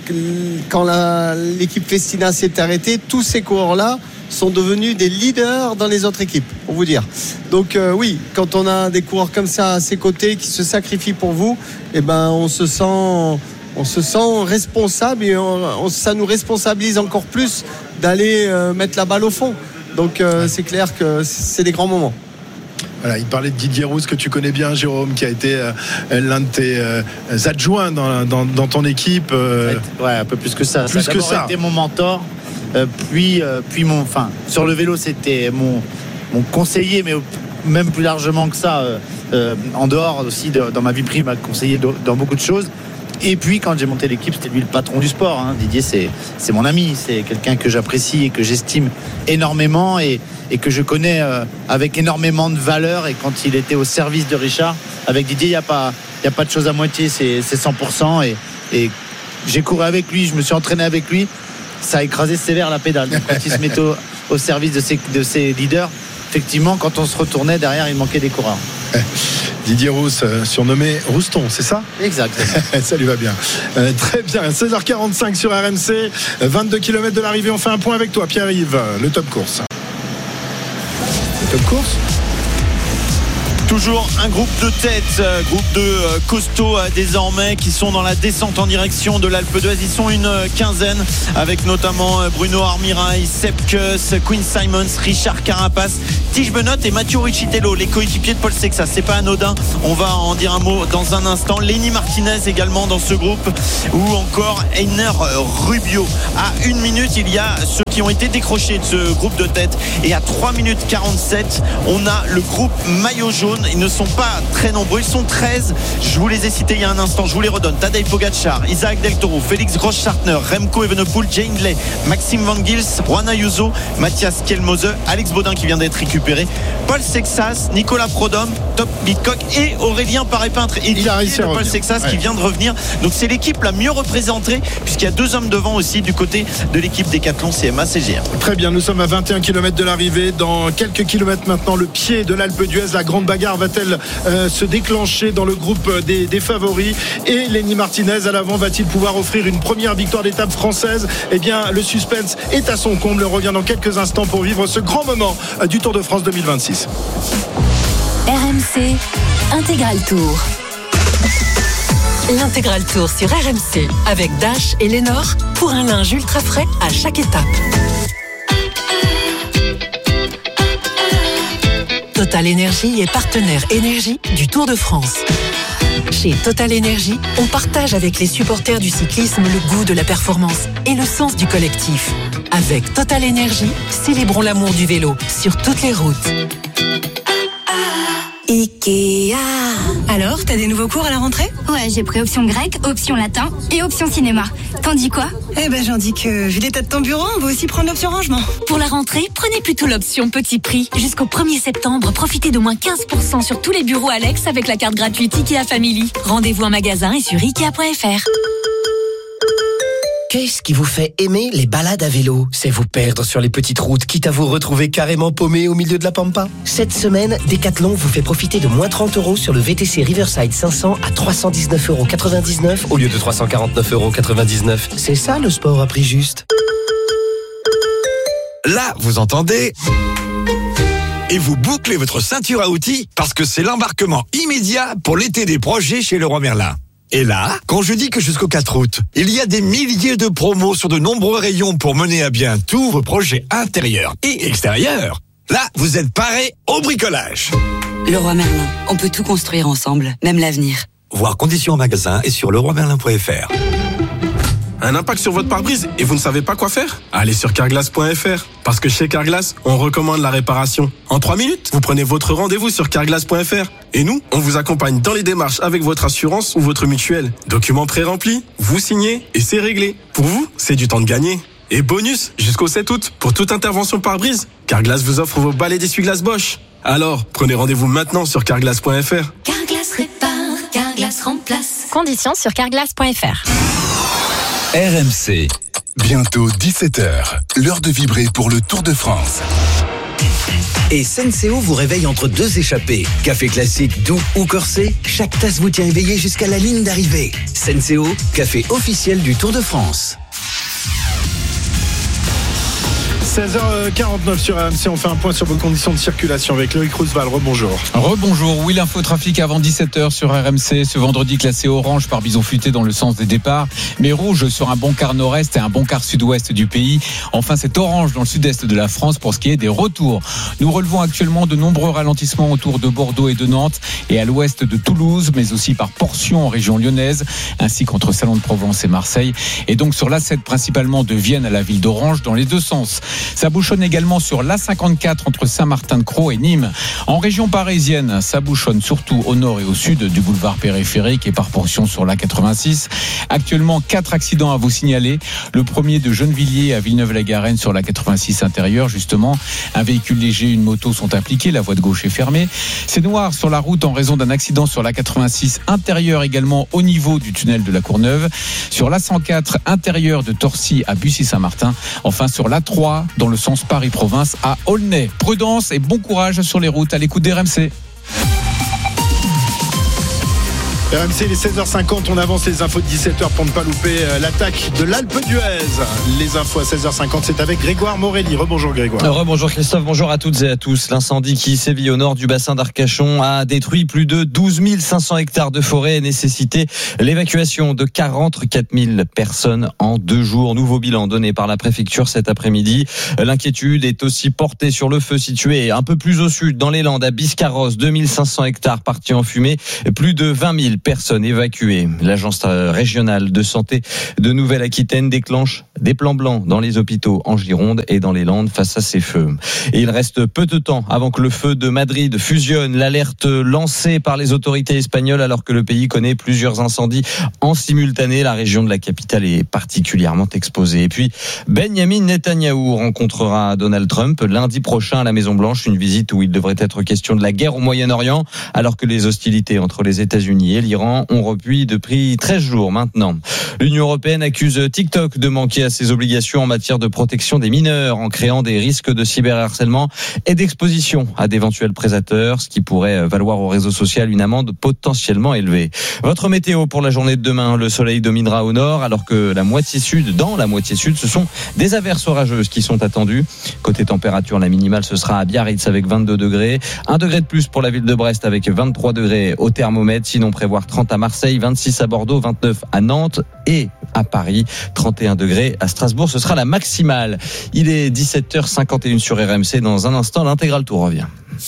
Quand l'équipe Festina s'est arrêtée, tous ces coureurs-là sont devenus des leaders dans les autres équipes, pour vous dire. Donc oui, quand on a des coureurs comme ça à ses côtés qui se sacrifient pour vous, on se sent responsable, et ça nous responsabilise encore plus d'aller mettre la balle au fond. Donc c'est clair que c'est des grands moments. Voilà, il parlait de Didier Rousse que tu connais bien, Jérôme, qui a été l'un de tes adjoints dans ton équipe. Ouais, un peu plus que ça. Plus ça a que d'abord ça. été mon mentor, puis sur le vélo, c'était mon conseiller, mais même plus largement que ça, en dehors aussi dans ma vie privée, il m'a conseillé dans beaucoup de choses. Et puis quand j'ai monté l'équipe, c'était lui le patron du sport, hein. Didier, c'est mon ami, c'est quelqu'un que j'apprécie et que j'estime énormément et que je connais avec énormément de valeur. Et quand il était au service de Richard, avec Didier, il n'y a pas de choses à moitié, c'est 100%. Et j'ai couru avec lui, je me suis entraîné avec lui, ça a écrasé sévère la pédale. Donc, quand il se mettait au service de ses leaders, effectivement, quand on se retournait derrière, il manquait des coureurs. Didier Rousse, surnommé Rouston, c'est ça ? Exact. Ça lui va bien. Très bien. 16h45 sur RMC. 22 km de l'arrivée. On fait un point avec toi, Pierre-Yves. Le top course. Le top course ? Toujours un groupe de tête, groupe de costauds désormais qui sont dans la descente en direction de l'Alpe d'Huez. Ils sont une quinzaine avec notamment Bruno Armirail, Sepp Kuss, Quinn Simons, Richard Carapace, Tige Benoît et Mathieu Riccitello, les coéquipiers de Paul Sexas. C'est pas anodin, on va en dire un mot dans un instant. Lenny Martinez également dans ce groupe, ou encore Einer Rubio. À 1 minute, il y a ceux qui ont été décrochés de ce groupe de tête, et à 3 minutes 47, on a le groupe maillot jaune. Ils ne sont pas très nombreux, ils sont 13. Je vous les ai cités il y a un instant, je vous les redonne. Tadej Pogacar, Isaac Del Toro, Félix Grossschartner, Remco Evenepoel, Jay Hindley, Maxime Van Gils, Juan Ayuso, Mathias Kelmose, Alex Baudin qui vient d'être récupéré, Paul Sexas, Nicolas Prodhomme, Top Bidcock et Aurélien Paré-Peintre. Et il a réussi à Paul revenir. Sexas qui vient de revenir. Donc c'est l'équipe la mieux représentée, puisqu'il y a 2 hommes devant aussi du côté de l'équipe Décathlon CMA CGR. Très bien, nous sommes à 21 km de l'arrivée. Dans quelques kilomètres maintenant, le pied de l'Alpe d'Huez. La grande bagarre va-t-elle se déclencher dans le groupe des favoris? Et Lenny Martinez à l'avant va-t-il pouvoir offrir une première victoire d'étape française? Eh bien, le suspense est à son comble. On revient dans quelques instants pour vivre ce grand moment du Tour de France 2026. RMC Intégral Tour. L'Intégral Tour sur RMC avec Dash et Lénore pour un linge ultra frais à chaque étape. Total Énergie est partenaire énergie du Tour de France. Chez Total Énergie, on partage avec les supporters du cyclisme le goût de la performance et le sens du collectif. Avec Total Énergie, célébrons l'amour du vélo sur toutes les routes. Ikea. Alors, t'as des nouveaux cours à la rentrée? Ouais, j'ai pris option grec, option latin et option cinéma. T'en dis quoi? Eh ben, j'en dis que, vu l'état de ton bureau, on va aussi prendre l'option rangement. Pour la rentrée, prenez plutôt l'option petit prix. Jusqu'au 1er septembre, profitez d'au moins 15% sur tous les bureaux Alex avec la carte gratuite Ikea Family. Rendez-vous en magasin et sur Ikea.fr. Qu'est-ce qui vous fait aimer les balades à vélo? C'est vous perdre sur les petites routes, quitte à vous retrouver carrément paumé au milieu de la pampa. Cette semaine, Décathlon vous fait profiter de moins 30 € sur le VTC Riverside 500 à 319,99 € au lieu de 349,99 €. C'est ça le sport à prix juste. Là, vous entendez? Et vous bouclez votre ceinture à outils parce que c'est l'embarquement immédiat pour l'été des projets chez Leroy Merlin. Et là, quand je dis que jusqu'au 4 août, il y a des milliers de promos sur de nombreux rayons pour mener à bien tous vos projets intérieurs et extérieurs, là, vous êtes parés au bricolage. Leroy Merlin, on peut tout construire ensemble, même l'avenir. Voir conditions en magasin et sur leroymerlin.fr. Un impact sur votre pare-brise et vous ne savez pas quoi faire? Allez sur carglass.fr. Parce que chez Carglass, on recommande la réparation. En 3 minutes, vous prenez votre rendez-vous sur carglass.fr. Et nous, on vous accompagne dans les démarches avec votre assurance ou votre mutuelle. Documents pré-remplis, vous signez et c'est réglé. Pour vous, c'est du temps de gagner. Et bonus, jusqu'au 7 août, pour toute intervention pare-brise, Carglass vous offre vos balais d'essuie-glace Bosch. Alors, prenez rendez-vous maintenant sur carglass.fr. Carglass répare, Carglass remplace. Conditions sur carglass.fr. RMC. Bientôt 17h, l'heure de vibrer pour le Tour de France. Et Senseo vous réveille entre 2 échappées. Café classique, doux ou corsé, chaque tasse vous tient éveillé jusqu'à la ligne d'arrivée. Senseo, café officiel du Tour de France. 16h49 sur RMC, on fait un point sur vos conditions de circulation avec Loïc Roosevelt. Rebonjour. Rebonjour. Oui, l'infotrafic avant 17h sur RMC. Ce vendredi classé orange par Bison Futé dans le sens des départs, mais rouge sur un bon quart nord-est et un bon quart sud-ouest du pays. Enfin, c'est orange dans le sud-est de la France pour ce qui est des retours. Nous relevons actuellement de nombreux ralentissements autour de Bordeaux et de Nantes et à l'ouest de Toulouse, mais aussi par portions en région lyonnaise, ainsi qu'entre Salon de Provence et Marseille. Et donc sur l'A7 principalement de Vienne à la ville d'Orange dans les deux sens. Ça bouchonne également sur l'A54 entre Saint-Martin-de-Crau et Nîmes. En région parisienne, ça bouchonne surtout au nord et au sud du boulevard périphérique et par portion sur l'A86. Actuellement, 4 accidents à vous signaler. Le premier de Gennevilliers à Villeneuve-la-Garenne sur l'A86 intérieure, justement. Un véhicule léger et une moto sont impliqués. La voie de gauche est fermée. C'est noir sur la route en raison d'un accident sur l'A86 intérieure également au niveau du tunnel de la Courneuve. Sur l'A104 intérieur de Torcy à Bussy-Saint-Martin. Enfin sur l'A3 dans le sens Paris-Province à Aulnay. Prudence et bon courage sur les routes à l'écoute d'RMC. RMC, il est 16h50, on avance les infos de 17h pour ne pas louper l'attaque de l'Alpe d'Huez. Les infos à 16h50, c'est avec Grégoire Morelli. Rebonjour Grégoire. Rebonjour Christophe, bonjour à toutes et à tous. L'incendie qui sévit au nord du bassin d'Arcachon a détruit plus de 12 500 hectares de forêt et nécessité l'évacuation de 44 000 personnes en 2 jours. Nouveau bilan donné par la préfecture cet après-midi. L'inquiétude est aussi portée sur le feu situé un peu plus au sud dans les Landes à Biscarrosse. 2500 hectares partis en fumée, plus de 20 000 personnes évacuées. L'agence régionale de santé de Nouvelle-Aquitaine déclenche des plans blancs dans les hôpitaux en Gironde et dans les Landes face à ces feux. Et il reste peu de temps avant que le feu de Madrid fusionne. L'alerte lancée par les autorités espagnoles alors que le pays connaît plusieurs incendies en simultané. La région de la capitale est particulièrement exposée. Et puis, Benjamin Netanyahou rencontrera Donald Trump lundi prochain à la Maison-Blanche. Une visite où il devrait être question de la guerre au Moyen-Orient alors que les hostilités entre les États-Unis et l'Iran ont repris depuis 13 jours maintenant. L'Union européenne accuse TikTok de manquer à ses obligations en matière de protection des mineurs en créant des risques de cyberharcèlement et d'exposition à d'éventuels prédateurs, ce qui pourrait valoir au réseau social une amende potentiellement élevée. Votre météo pour la journée de demain, le soleil dominera au nord alors que dans la moitié sud, ce sont des averses orageuses qui sont attendues. Côté température, la minimale ce sera à Biarritz avec 22 degrés, 1 degré de plus pour la ville de Brest avec 23 degrés au thermomètre, sinon prévoir 30 à Marseille, 26 à Bordeaux, 29 à Nantes et à Paris, 31 degrés à Strasbourg, ce sera la maximale. Il est 17h51 sur RMC, dans un instant l'intégral tour revient.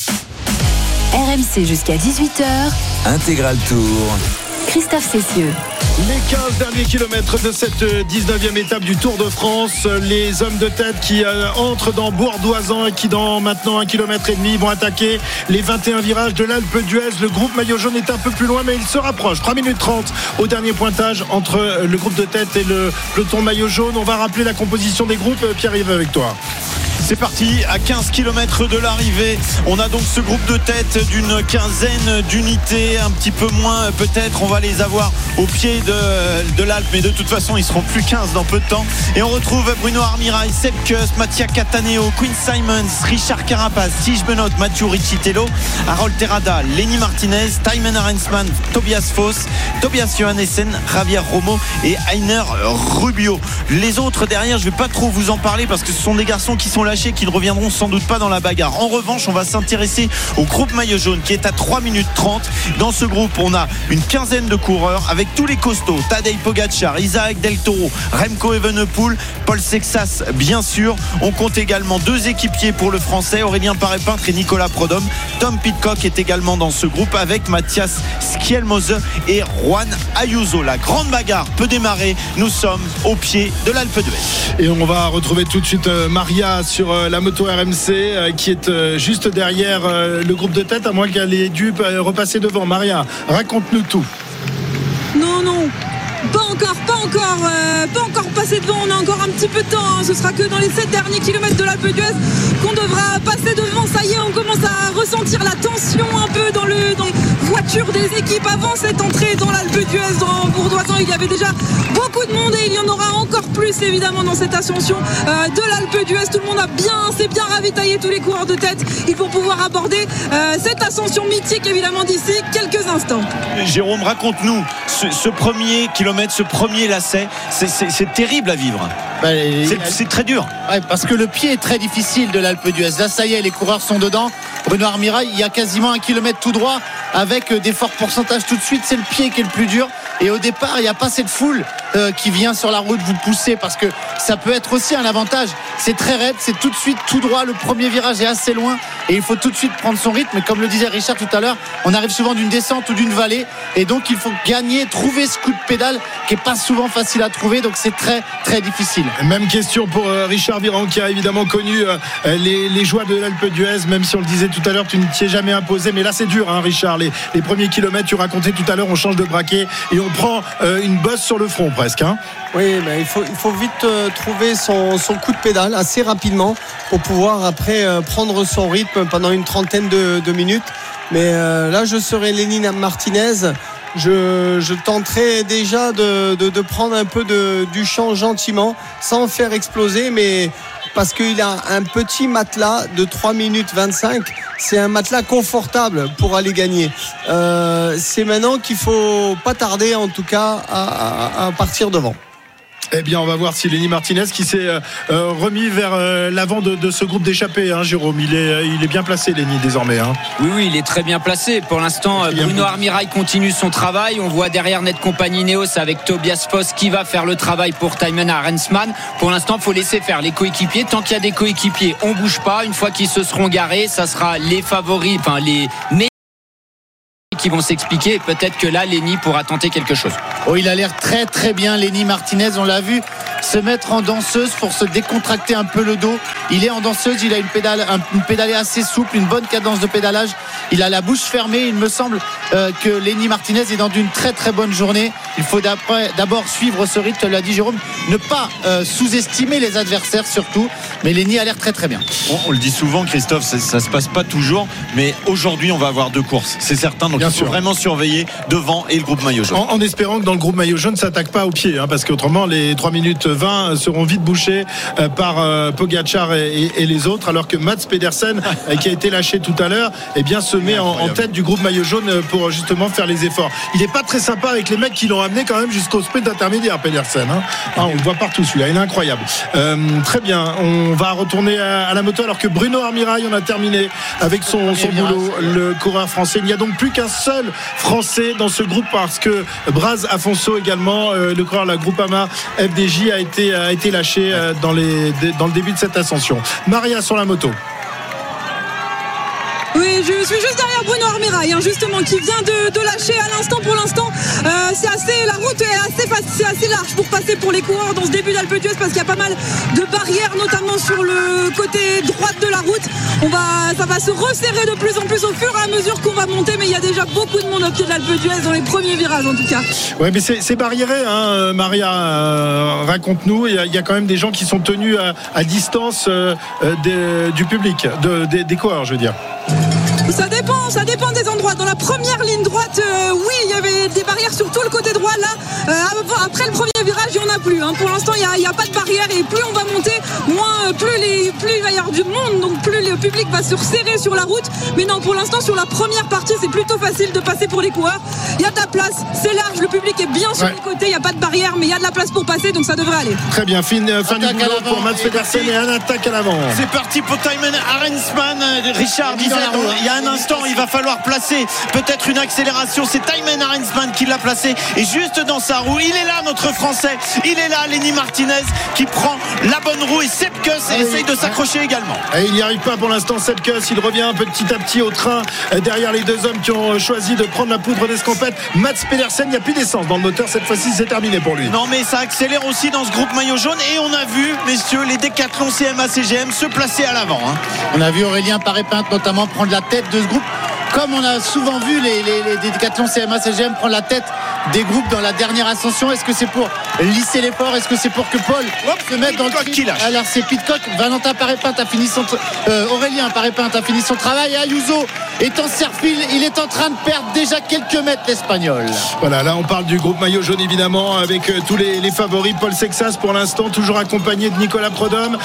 RMC jusqu'à 18h. Intégral tour. Christophe Cessieux. Les 15 derniers kilomètres de cette 19e étape du Tour de France. Les hommes de tête qui entrent dans Bourg-d'Oisans et qui dans maintenant 1,5 km vont attaquer les 21 virages de l'Alpe d'Huez. Le groupe maillot jaune est un peu plus loin mais il se rapproche. 3 minutes 30 au dernier pointage entre le groupe de tête et le peloton maillot jaune. On va rappeler la composition des groupes. Pierre-Yves avec toi. C'est parti, à 15 km de l'arrivée. On a donc ce groupe de tête d'une quinzaine d'unités, un petit peu moins peut-être. On va les avoir au pied de l'Alpe, mais de toute façon, ils seront plus 15 dans peu de temps. Et on retrouve Bruno Armirail, Sepp Kuss, Mattia Cataneo, Quinn Simons, Richard Carapaz, Tige Benoît, Mathieu Riccitello, Harold Terrada, Lenny Martinez, Thymen Arensman, Tobias Foss, Tobias Johannessen, Javier Romo et Heiner Rubio. Les autres derrière, je ne vais pas trop vous en parler parce que ce sont des garçons qui sont lâchés, qui ne reviendront sans doute pas dans la bagarre. En revanche, on va s'intéresser au groupe maillot jaune qui est à 3 minutes 30. Dans ce groupe, on a une quinzaine de coureurs avec tous les costauds: Tadej Pogacar, Isaac Del Toro, Remco Evenepoel, Paul Sexas bien sûr. On compte également 2 équipiers pour le français, Aurélien Paré-Peintre et Nicolas Prodhomme. Tom Pidcock est également dans ce groupe avec Mathias Skjelmose et Juan Ayuso. La grande bagarre peut démarrer. Nous sommes au pied de l'Alpe d'Huez. Et on va retrouver tout de suite Maria sur la moto RMC qui est juste derrière le groupe de tête, à moins qu'elle ait dû repasser devant. Maria, raconte-nous tout. Non, pas encore passé devant. On a encore un petit peu de temps, Ce sera que dans les 7 derniers kilomètres de l'Alpe d'Huez qu'on devra passer devant. Ça y est, on commence à ressentir la tension un peu dans les voitures température des équipes avant cette entrée dans l'Alpe d'Huez dans Bourdoisan. Il y avait déjà beaucoup de monde et il y en aura encore plus évidemment dans cette ascension de l'Alpe d'Huez. Tout le monde s'est bien ravitaillé, tous les coureurs de tête. Ils vont pouvoir aborder cette ascension mythique évidemment d'ici quelques instants. Jérôme, raconte-nous ce premier kilomètre, ce premier lacet. C'est terrible à vivre. C'est très dur. Ouais, parce que le pied est très difficile de l'Alpe d'Huez. Là, ça y est, les coureurs sont dedans. Bruno Armirail, il y a quasiment 1 kilomètre tout droit avec des forts pourcentages tout de suite. C'est le pied qui est le plus dur. Et au départ, il n'y a pas cette foule qui vient sur la route vous pousser, parce que ça peut être aussi un avantage. C'est très raide, c'est tout de suite tout droit. Le premier virage est assez loin et il faut tout de suite prendre son rythme. Et comme le disait Richard tout à l'heure, on arrive souvent d'une descente ou d'une vallée, et donc il faut gagner, trouver ce coup de pédale qui est pas souvent facile à trouver. Donc c'est très très difficile. Même question pour Richard Virenque, qui a évidemment connu les joies de l'Alpe d'Huez, même si on le disait tout à l'heure, tu ne t'y es jamais imposé. Mais là c'est dur, hein, Richard. Les premiers kilomètres, tu racontais tout à l'heure, on change de braquet et on prend une bosse sur le front presque, hein. Oui, mais il faut vite trouver son coup de pédale assez rapidement pour pouvoir après prendre son rythme pendant une trentaine de minutes. Mais là, je serai Lenny Martinez. Je tenterai déjà de prendre un peu du champ gentiment, sans faire exploser, mais parce qu'il a un petit matelas de 3 minutes 25. C'est un matelas confortable pour aller gagner. C'est maintenant qu'il faut pas tarder, en tout cas, à partir devant. Eh bien, on va voir si Lenny Martinez, qui s'est remis vers l'avant de ce groupe d'échappés, hein, Jérôme. Il est bien placé, Lenny, désormais, hein. Oui, il est très bien placé. Pour l'instant, Bruno Armirail continue son travail. On voit derrière Net Compagnie Neos avec Tobias Foss qui va faire le travail pour Thymen Arensman. Pour l'instant, il faut laisser faire les coéquipiers. Tant qu'il y a des coéquipiers, on bouge pas. Une fois qu'ils se seront garés, ça sera les favoris, enfin les meilleurs qui vont s'expliquer, et peut-être que là Lenny pourra tenter quelque chose. Oh, il a l'air très très bien, Lenny Martinez. On l'a vu se mettre en danseuse pour se décontracter un peu le dos. Il est en danseuse, il a une pédalée assez souple, une bonne cadence de pédalage. Il a la bouche fermée. Il me semble que Lenny Martinez est dans une très très bonne journée. Il faut d'abord suivre ce rythme, l'a dit Jérôme, ne pas sous-estimer les adversaires surtout. Mais Lenny a l'air très très bien. On le dit souvent, Christophe, ça se passe pas toujours, mais aujourd'hui on va avoir 2 courses, c'est certain. Donc il faut vraiment surveiller devant et le groupe maillot jaune. En espérant que dans le groupe maillot jaune, ça s'attaque pas au pied, hein, parce qu'autrement les 3 minutes 20 seront vite bouchées par Pogacar et les autres, alors que Mats Pedersen, qui a été lâché tout à l'heure, eh bien se met en tête du groupe maillot jaune pour justement faire les efforts. Il est pas très sympa avec les mecs qui l'ont amené quand même jusqu'au sprint intermédiaire, Pedersen, hein. On le voit partout celui-là, il est incroyable. Très bien, on va retourner à la moto, alors que Bruno Armirail, on a terminé avec son boulot, le coureur français. Il n'y a donc plus qu'un seul Français dans ce groupe, parce que Braz Afonso également, le coureur de la Groupama FDJ, a été lâché dans le début de cette ascension. Maria sur la moto. Oui, je suis juste derrière Bruno Armirail, hein, justement, qui vient de lâcher à l'instant. Pour l'instant, la route est assez large pour passer pour les coureurs dans ce début d'Alpe d'Huez, parce qu'il y a pas mal de barrières, notamment sur le côté droite de la route. Ça va se resserrer de plus en plus au fur et à mesure qu'on va monter, mais il y a déjà beaucoup de monde au pied de l'Alpe d'Huez dans les premiers virages en tout cas. Ouais, mais c'est barriéré, hein, Maria. Raconte-nous, il y a quand même des gens qui sont tenus à distance du public, des coureurs, je veux dire. Ça dépend des endroits. Dans la première ligne droite, oui, il y avait des barrières sur tout le côté droit. Là, après le premier virage, il n'y en a plus, hein. Pour l'instant, il n'y a pas de barrière, et plus on va monter, plus il va y avoir du monde, donc plus le public va se resserrer sur la route. Mais non, pour l'instant, sur la première partie, c'est plutôt facile de passer pour les coureurs. Il y a de la place, c'est large, le public est bien sur les côtés, il n'y a pas de barrière, mais il y a de la place pour passer, donc ça devrait aller. Très bien, fin du boulot pour Mats Pedersen, et un attaque à l'avant. C'est parti pour Thymen Arensman. Richard disait il y a un instant, il va falloir placer peut-être une accélération. C'est Thymen Arensman qui l'a placé, et juste dans sa roue, il est là, notre Français, il est là, Lenny Martinez, qui prend la bonne roue, et Sepkus essaye de s'accrocher également. Et il n'y arrive pas pour l'instant, Sepkus. Il revient petit à petit au train derrière les deux hommes qui ont choisi de prendre la poudre d'escampette. Mats Pedersen, il n'y a plus d'essence dans le moteur cette fois-ci, c'est terminé pour lui. Non, mais ça accélère aussi dans ce groupe maillot jaune, et on a vu, messieurs, les Décathlon CMA CGM se placer à l'avant, hein. On a vu Aurélien Paré-Pinte notamment prendre la tête de ce groupe, comme on a souvent vu les Décathlon CMA CGM prendre la tête des groupes dans la dernière ascension. Est-ce que c'est pour lisser l'effort. Est-ce que c'est pour que Paul se mette dans le tri? Alors c'est Pidcock. Valentin Paré-Pinte a fini son Aurélien Paré-Pinte a fini son travail. Et Ayuso est en serre-file. Il est en train de perdre déjà quelques mètres, l'Espagnol. Voilà, là on parle du groupe maillot jaune évidemment, avec tous les favoris. Paul Sexas pour l'instant toujours accompagné de Nicolas Prudhomme.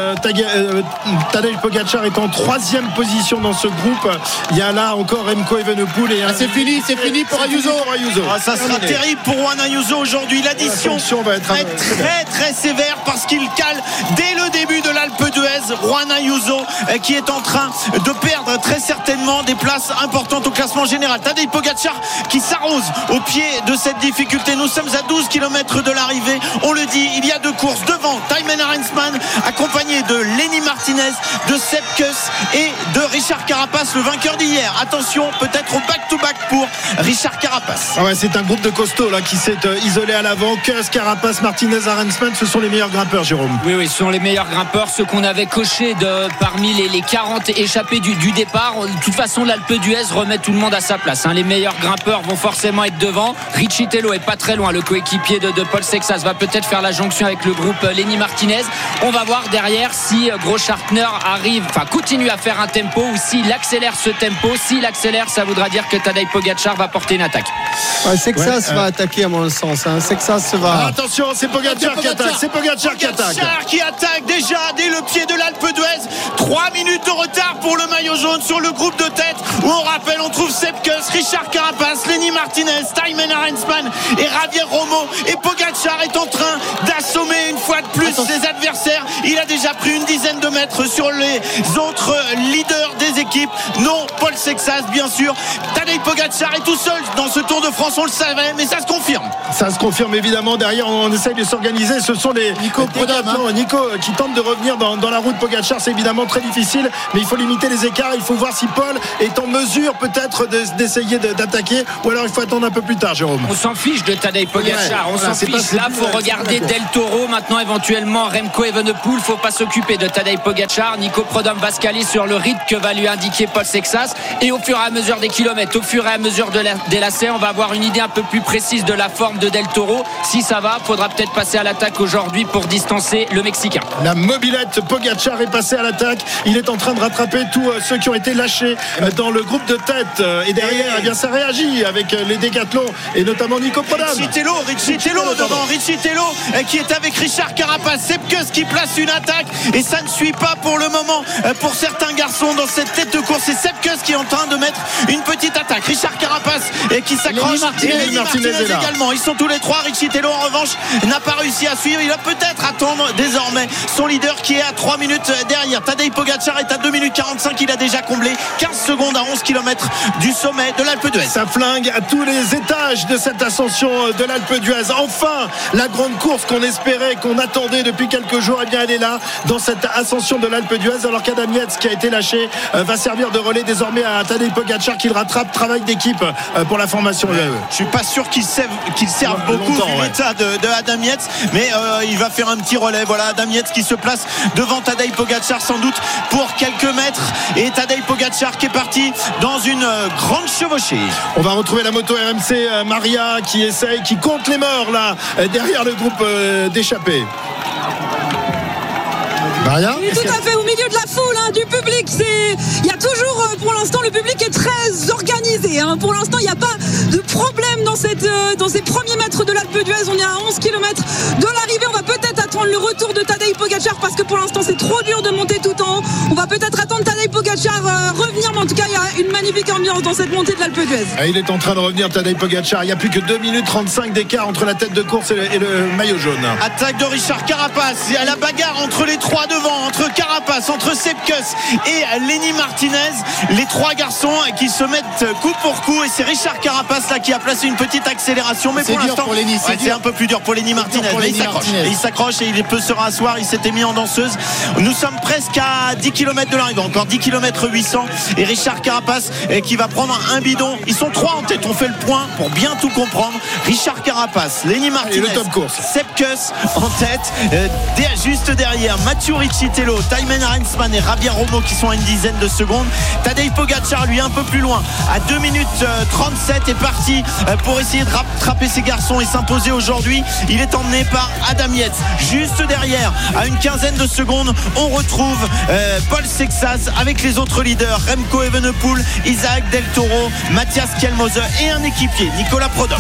Tadej Pogačar est en 3e position dans ce groupe. Il y a là encore Remco Evenepoel et c'est fini pour Ayuso. Ça sera terrible pour Juan Ayuso aujourd'hui. L'addition va être très très sévère parce qu'il cale dès le début de l'Alpe d'Huez. Juan Ayuso qui est en train de perdre très certainement des places importantes au classement général. Tadej Pogačar qui s'arrose au pied de cette difficulté. Nous sommes à 12 km de l'arrivée. On le dit, il y a 2 courses devant. Thymen Arensman accompagné de Lenny Martinez, de Sepp Kuss et de Richard Carapace, le vainqueur d'hier. Attention, peut-être au back-to-back pour Richard Carapace. Ah ouais, c'est un groupe de costauds là qui s'est isolé à l'avant. Kuss, Carapace, Martinez, Arensman, ce sont les meilleurs grimpeurs, Jérôme. Oui, ce sont les meilleurs grimpeurs, ceux qu'on avait cochés parmi les 40 échappés du départ. De toute façon, l'Alpe d'Huez remet tout le monde à sa place. Les meilleurs grimpeurs vont forcément être devant. Richie Tello est pas très loin. Le coéquipier de Paul Sexas va peut-être faire la jonction avec le groupe Lenny Martinez. On va voir derrière si Großschartner continue à faire un tempo ou s'il accélère ce tempo. S'il accélère, ça voudra dire que Tadej Pogačar va porter une attaque. Sexas va attaquer à mon sens. Sexas va. Attention, c'est Pogačar qui attaque. C'est Pogačar qui attaque. Qui attaque déjà dès le pied de l'Alpe d'Huez. 3 minutes de retard pour le maillot jaune sur le groupe de tête où on rappelle, on trouve Sepp Kuss, Richard Carapace, Lenny Martinez, Thymen Arensman et Javier Romo. Et Pogačar est en train d'assommer une fois de plus ses adversaires. Il a déjà pris une dizaine de mètres sur les autres leaders des équipes. Non, Paul Sexas bien sûr. Tadej Pogačar est tout seul dans ce Tour de France, on le savait, mais ça se confirme. Ça se confirme évidemment. Derrière, on essaye de s'organiser. Ce sont les Nico qui tentent de revenir dans la route. Pogačar, c'est évidemment très difficile, mais il faut limiter les écarts. Il faut voir si Paul est en mesure peut-être d'essayer d'attaquer, ou alors il faut attendre un peu plus tard, Jérôme. On s'en fiche de Tadej Pogačar. On s'en fiche. Là, faut regarder Del Toro. Maintenant, éventuellement, Remco Evenepoel. Faut pas s'occuper de Tadej Pogačar. Nico Prudhomme va se caler sur le rythme que va lui indiquer Paul Sexas. Et au fur et à mesure des kilomètres, au fur et à mesure des lacets, on va avoir une idée un peu plus précise de la forme de Del Toro. Si ça va, faudra peut-être passer à l'attaque aujourd'hui pour distancer le Mexicain. La mobilette Pogačar est passé à l'attaque. Il est en train de rattraper tous ceux qui ont été lâchés dans le groupe de tête. Et derrière, eh bien, ça réagit avec les décathlons et notamment Nico Prudhomme. Richie Tello devant. Richie Tello qui est avec Richard Carapace. Sepp Kuss qui place une attaque et ça ne suit pas pour le moment pour certains garçons dans cette tête de course. C'est Sepp Kuss qui est en train de mettre une petite attaque. Richard Carapace qui s'accroche. Et Lenny Martinez également. Ils sont tous les trois. Richie Tello en revanche n'a pas réussi à suivre. Il va peut-être attendre désormais son leader qui est à 3 minutes derrière. Tadej Pogačar est à 2 minutes 45. Il a déjà comblé 15 secondes à 11 km du sommet de l'Alpe d'Huez. Ça flingue à tous les étages de cette ascension de l'Alpe d'Huez. Enfin, la grande course qu'on espérait, qu'on attendait depuis quelques jours, eh bien elle est là dans cette ascension de l'Alpe d'Huez, alors qu'Adam Yates qui a été lâché va servir de relais désormais à Tadej Pogačar qui le rattrape. Travail d'équipe pour la formation. Je suis pas sûr qu'il serve beaucoup vu l'état de Adam Yates, mais il va faire un petit relais. Voilà, Adam Yates qui se place devant Tadej Pogačar sans doute pour quelques mètres, et Tadej Pogačar qui est parti dans une grande chevauchée. On va retrouver la moto RMC Maria qui compte les morts là derrière le groupe d'échappés. Maria, tout à fait au milieu de la foule, du public. Il y a toujours, pour l'instant, le public est très organisé. Pour l'instant, il n'y a pas de problème dans ces premiers mètres de l'Alpe d'Huez. On est à 11 km de l'arrivée. On va peut-être attendre le retour de Tadej Pogačar parce que pour l'instant, c'est trop dur de monter tout en haut. On va peut-être attendre Tadej Pogačar revenir, mais en tout cas, il y a une magnifique ambiance dans cette montée de l'Alpe d'Huez. Il est en train de revenir, Tadej Pogačar. Il n'y a plus que 2 minutes 35 d'écart entre la tête de course et le maillot jaune. Attaque de Richard Carapace. Il y a la bagarre entre les trois devant, entre Carapace, entre Sepp Kuss et Lenny Martinez. Les trois garçons qui se mettent coup pour coup, et c'est Richard Carapace là qui a placé une petite accélération, mais pour l'instant c'est un peu plus dur pour Lenny Martinez. Mais il s'accroche et il peut se rasseoir, il s'était mis en danseuse. Nous sommes presque à 10 km de l'arrivée, encore 10 km 800 et Richard Carapace qui va prendre un bidon. Ils sont 3 en tête, on fait le point pour bien tout comprendre. Richard Carapace, Lenny Martinez, Sepp Kuss en tête, juste derrière Mathieu Riccitello, Thymen Arensman et Javier Romo qui sont à une dizaine de secondes. Tadej Pogacar lui un peu plus loin à 2 minutes 37 est parti pour essayer de rattraper ses garçons et s'imposer aujourd'hui. Il est emmené par Adam Yates. Juste derrière à une quinzaine de secondes on retrouve Paul Sexas avec les autres leaders Remco Evenepoel, Isaac Del Toro, Mathias Kjellmose et un équipier Nicolas Prodhomme.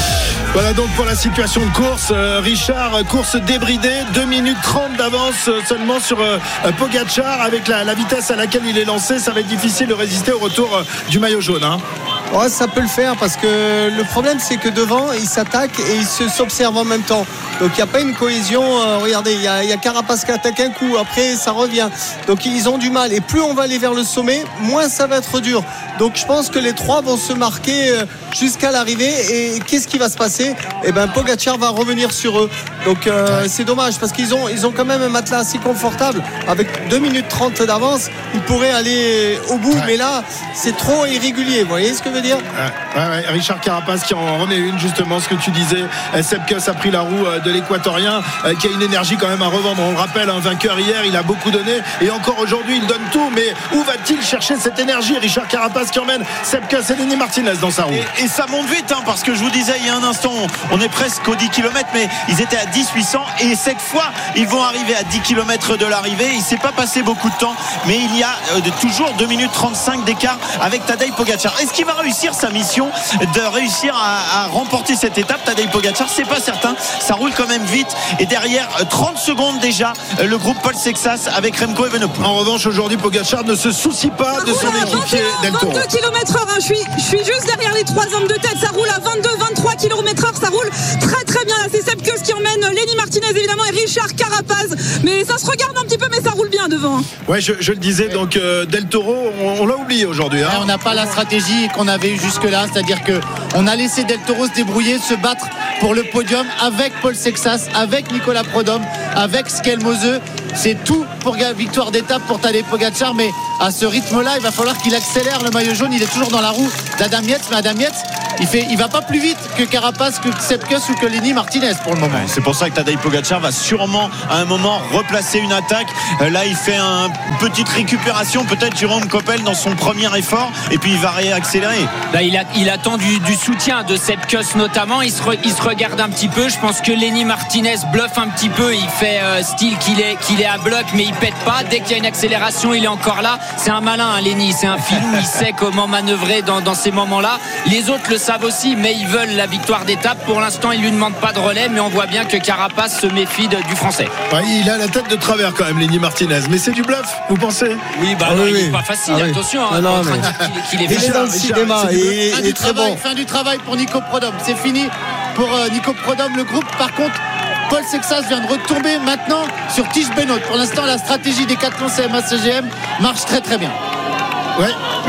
Voilà donc pour la situation de course. Richard, course débridée, 2 minutes 30 d'avance seulement sur Pogacar. Avec la vitesse à laquelle il est lancé, ça va être difficile de résister au retour du maillot jaune. Ouais, ça peut le faire parce que le problème c'est que devant ils s'attaquent et ils s'observent en même temps. Donc il n'y a pas une cohésion. Regardez, il y a Carapace qui attaque un coup, après ça revient. Donc ils ont du mal. Et plus on va aller vers le sommet, moins ça va être dur. Donc je pense que les 3 vont se marquer jusqu'à l'arrivée. Et qu'est-ce qui va se passer ? Pogacar va revenir sur eux. Donc c'est dommage parce qu'ils ont quand même un matelas assez confortable. Avec 2 minutes 30 d'avance, ils pourraient aller au bout. Mais là, c'est trop irrégulier. Vous voyez ce que je veux dire ? Richard Carapace qui en remet une, justement ce que tu disais. Sepp Kuss a pris la roue de l'Équatorien qui a une énergie quand même à revendre. On le rappelle, un vainqueur hier, il a beaucoup donné et encore aujourd'hui il donne tout. Mais où va-t-il chercher cette énergie ? Richard Carapace qui emmène Sepp Kuss et Lenny Martinez dans sa roue. Et ça monte vite parce que je vous disais il y a un instant, on est presque aux 10 km, mais ils étaient à 10 800 et cette fois ils vont arriver à 10 km de l'arrivée. Il ne s'est pas passé beaucoup de temps, mais il y a toujours 2 minutes 35 d'écart avec Tadej Pogacar. Est-ce qu'il va réussir sa mission de réussir à remporter cette étape? Tadej Pogacar, c'est pas certain, ça roule quand même vite et derrière 30 secondes déjà le groupe Paul Sexas avec Remco Evenepoel. En revanche aujourd'hui Pogacar ne se soucie pas de son équipier Del Toro. 22 km/h, je suis juste derrière les 3 hommes de tête, ça roule à 22-23 km/h, ça roule très très bien là. C'est Sepp Kuss qui emmène Lenny Martinez évidemment et Richard Carapace, mais ça se regarde un petit peu, mais ça roule bien devant. Ouais, je le disais, donc Del Toro on l'a oublié aujourd'hui. On n'a pas la stratégie qu'on avait eu jusque-là, c'est-à-dire qu'on a laissé Del Toro se débrouiller, se battre pour le podium avec Paul Sexas, avec Nicolas Prodhomme, avec Kjellmose. C'est tout pour victoire d'étape pour Tadej Pogacar, mais à ce rythme-là, il va falloir qu'il accélère. Le maillot jaune, il est toujours dans la roue d'Adam Yates, mais Adam Yates, il va pas plus vite que Carapace, que Sepp Kuss ou que Lenny Martinez pour le moment. Ouais, c'est pour ça que Tadej Pogacar va sûrement à un moment replacer une attaque. Là, il fait une petite récupération, peut-être Jérôme Coppel dans son premier effort, et puis il va réaccélérer. Là, il attend du soutien de Sepp Kuss notamment. Il se regarde un petit peu. Je pense que Lenny Martinez bluffe un petit peu. Il fait style qu'il est à bloc, mais il pète pas. Dès qu'il y a une accélération, il est encore là. C'est un malin, Lenny. C'est un filou. Il sait comment manœuvrer dans ces moments-là. Les autres le savent aussi, mais ils veulent la victoire d'étape. Pour l'instant, ils lui demandent pas de relais, mais on voit bien que Carapace se méfie du Français. Ouais, il a la tête de travers quand même, Lenny Martinez. Mais c'est du bluff, vous pensez? Oui, il est pas facile. Attention, qu'il est fait dans le cinéma. Il est très bon. Fin du travail pour Nico Prodhomme. C'est fini pour Nico Prodhomme. Le groupe, par contre, Paul Sexas vient de retomber maintenant sur Tish Benoît. Pour l'instant, la stratégie des Decathlon CMA-CGM marche très très bien. Ouais.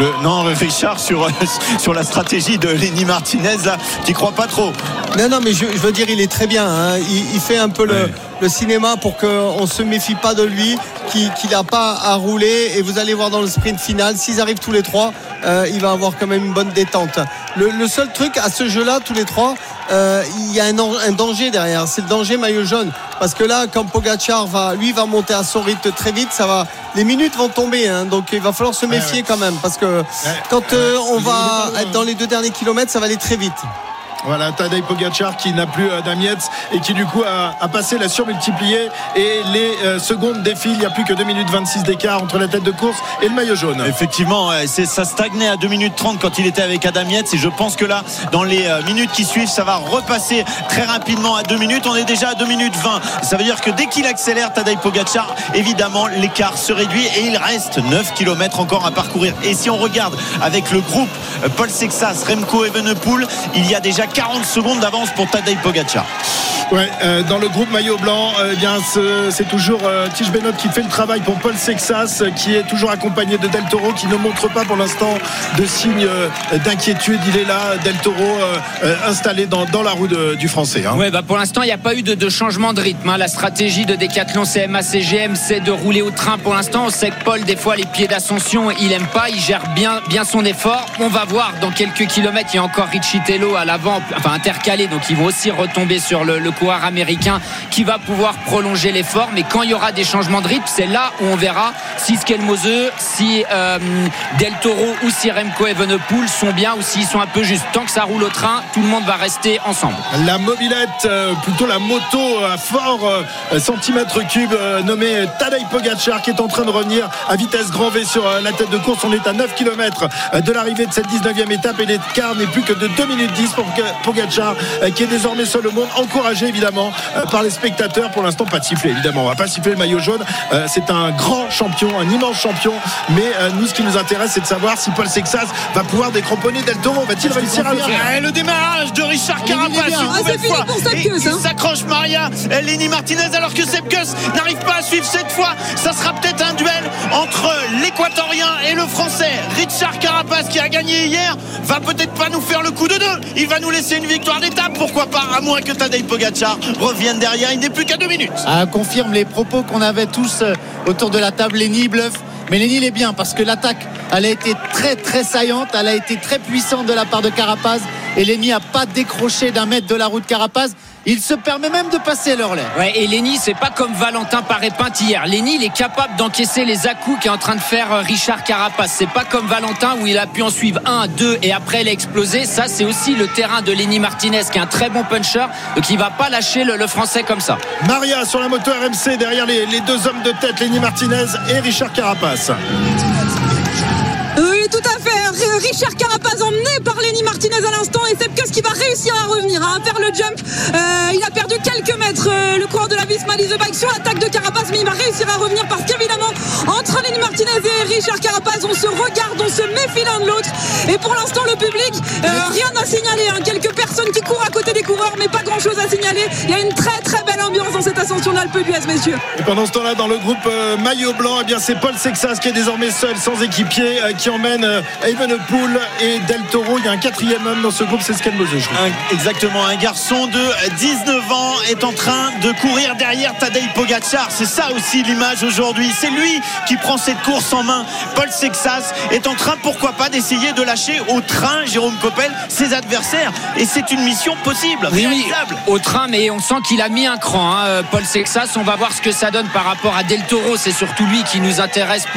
Richard sur la stratégie de Lenny Martinez là, qui croit pas trop. Non, mais je veux dire, il est très bien. Il fait un peu le cinéma pour qu'on se méfie pas de lui, qu'il n'a pas à rouler. Et vous allez voir dans le sprint final, s'ils arrivent tous les 3, il va avoir quand même une bonne détente. Le seul truc à ce jeu-là, tous les 3, il y a un danger derrière. C'est le danger maillot jaune. Parce que là, quand Pogacar va monter à son rythme très vite, les minutes vont tomber. Donc il va falloir se méfier quand même. Parce que quand on va être dans les 2 derniers kilomètres, ça va aller très vite. Voilà, Tadej Pogacar qui n'a plus Adam Yates et qui du coup a passé la surmultipliée et les secondes défilent. Il n'y a plus que 2 minutes 26 d'écart entre la tête de course et le maillot jaune. Effectivement, ça stagnait à 2 minutes 30 quand il était avec Adam Yates et je pense que là, dans les minutes qui suivent, ça va repasser très rapidement à 2 minutes. On est déjà à 2 minutes 20. Ça veut dire que dès qu'il accélère, Tadej Pogacar, évidemment, l'écart se réduit et il reste 9 km encore à parcourir. Et si on regarde avec le groupe Paul Sexas, Remco Evenepoel, il y a déjà 40 secondes d'avance pour Tadej Pogačar. Ouais, dans le groupe maillot blanc, bien c'est toujours Tige Benoît qui fait le travail pour Paul Sexas, qui est toujours accompagné de Del Toro, qui ne montre pas pour l'instant de signe d'inquiétude. Il est là, Del Toro installé dans la roue du Français. Ouais, pour l'instant, il n'y a pas eu de changement de rythme. La stratégie de Decathlon CMA-CGM, c'est de rouler au train. Pour l'instant, on sait que Paul, des fois, les pieds d'ascension, il aime pas. Il gère bien son effort. On va voir dans quelques kilomètres. Il y a encore Richitello à l'avant, intercalé. Donc, ils vont aussi retomber sur le coureur américain qui va pouvoir prolonger l'effort. Mais quand il y aura des changements de rythme, c'est là où on verra si Skelmose, si Del Toro ou si Remco Evenepoel sont bien ou s'ils sont un peu justes. Tant que ça roule au train, tout le monde va rester ensemble. La mobilette, plutôt la moto à fort centimètre cube, nommée Tadej Pogačar, qui est en train de revenir à vitesse grand V sur la tête de course. On est à 9 km de l'arrivée de cette 19e étape et l'écart n'est plus que de 2 minutes 10 pour Pogačar, qui est désormais seul au monde, encouragé évidemment par les spectateurs. Pour l'instant, pas de sifflet évidemment, on va pas siffler le maillot jaune. C'est un grand champion, un immense champion, mais nous ce qui nous intéresse, c'est de savoir si Paul Sexas va pouvoir décroponner Del Toro. Va-t-il réussir à le faire? Le démarrage de Richard Carapaz, c'est fini pour Sepkus, il s'accroche Maria Lenny Martinez, alors que Sepkus n'arrive pas à suivre cette fois. Ça sera peut-être un duel entre l'équatorien et le français. Richard Carapaz, qui a gagné hier, va peut-être pas nous faire le coup de deux. Il va nous laisser une victoire d'étape, pourquoi pas, à moins que Tadej Pogačar revienne derrière. Il n'est plus qu'à 2 minutes. Confirme les propos qu'on avait tous autour de la table. Lenny bluffe, mais Lenny il est bien parce que l'attaque, elle a été très très saillante, elle a été très puissante de la part de Carapaz, et Lenny n'a pas décroché d'un mètre de la route Carapaz. Il se permet même de passer le relais. Ouais, et Lenny, c'est pas comme Valentin Paré-Pinte hier. Lenny, il est capable d'encaisser les à-coups qu'est en train de faire Richard Carapaz. C'est pas comme Valentin où il a pu en suivre 1, 2 et après il a explosé. Ça, c'est aussi le terrain de Lenny Martinez, qui est un très bon puncher. Donc il va pas lâcher le français comme ça. Maria sur la moto RMC derrière les deux hommes de tête, Lenny Martinez et Richard Carapaz. Oui, tout à fait. Richard Carapaz emmené par Lenny Martinez à l'instant, et Sepkus qui va réussir à revenir, à faire le jump. Il a perdu quelques mètres, le coureur de la Visma Lease the Bike, sur l'attaque de Carapaz, mais il va réussir à revenir parce qu'évidemment, entre Lenny Martinez et Richard Carapaz, on se regarde, on se méfie l'un de l'autre. Et pour l'instant, le public, rien à signaler. Quelques personnes qui courent à côté des coureurs, mais pas grand chose à signaler. Il y a une très très belle ambiance dans cette ascension d'Alpe d'Huez, messieurs. Et pendant ce temps-là, dans le groupe maillot blanc, eh bien, c'est Paul Sexas qui est désormais seul, sans équipier, qui emmène Evenepoel et Del Toro. Il y a un quatrième homme dans ce groupe, c'est Skelmose. Exactement, un garçon de 19 ans est en train de courir derrière Tadej Pogačar. C'est ça aussi l'image aujourd'hui. C'est lui qui prend cette course en main. Paul Sexas est en train, pourquoi pas, d'essayer de lâcher au train, Jérôme Coppel, ses adversaires. Et c'est une mission possible, réalisable. Oui, au train, mais on sent qu'il a mis un cran, Paul Sexas. On va voir ce que ça donne par rapport à Del Toro. C'est surtout lui qui nous intéresse.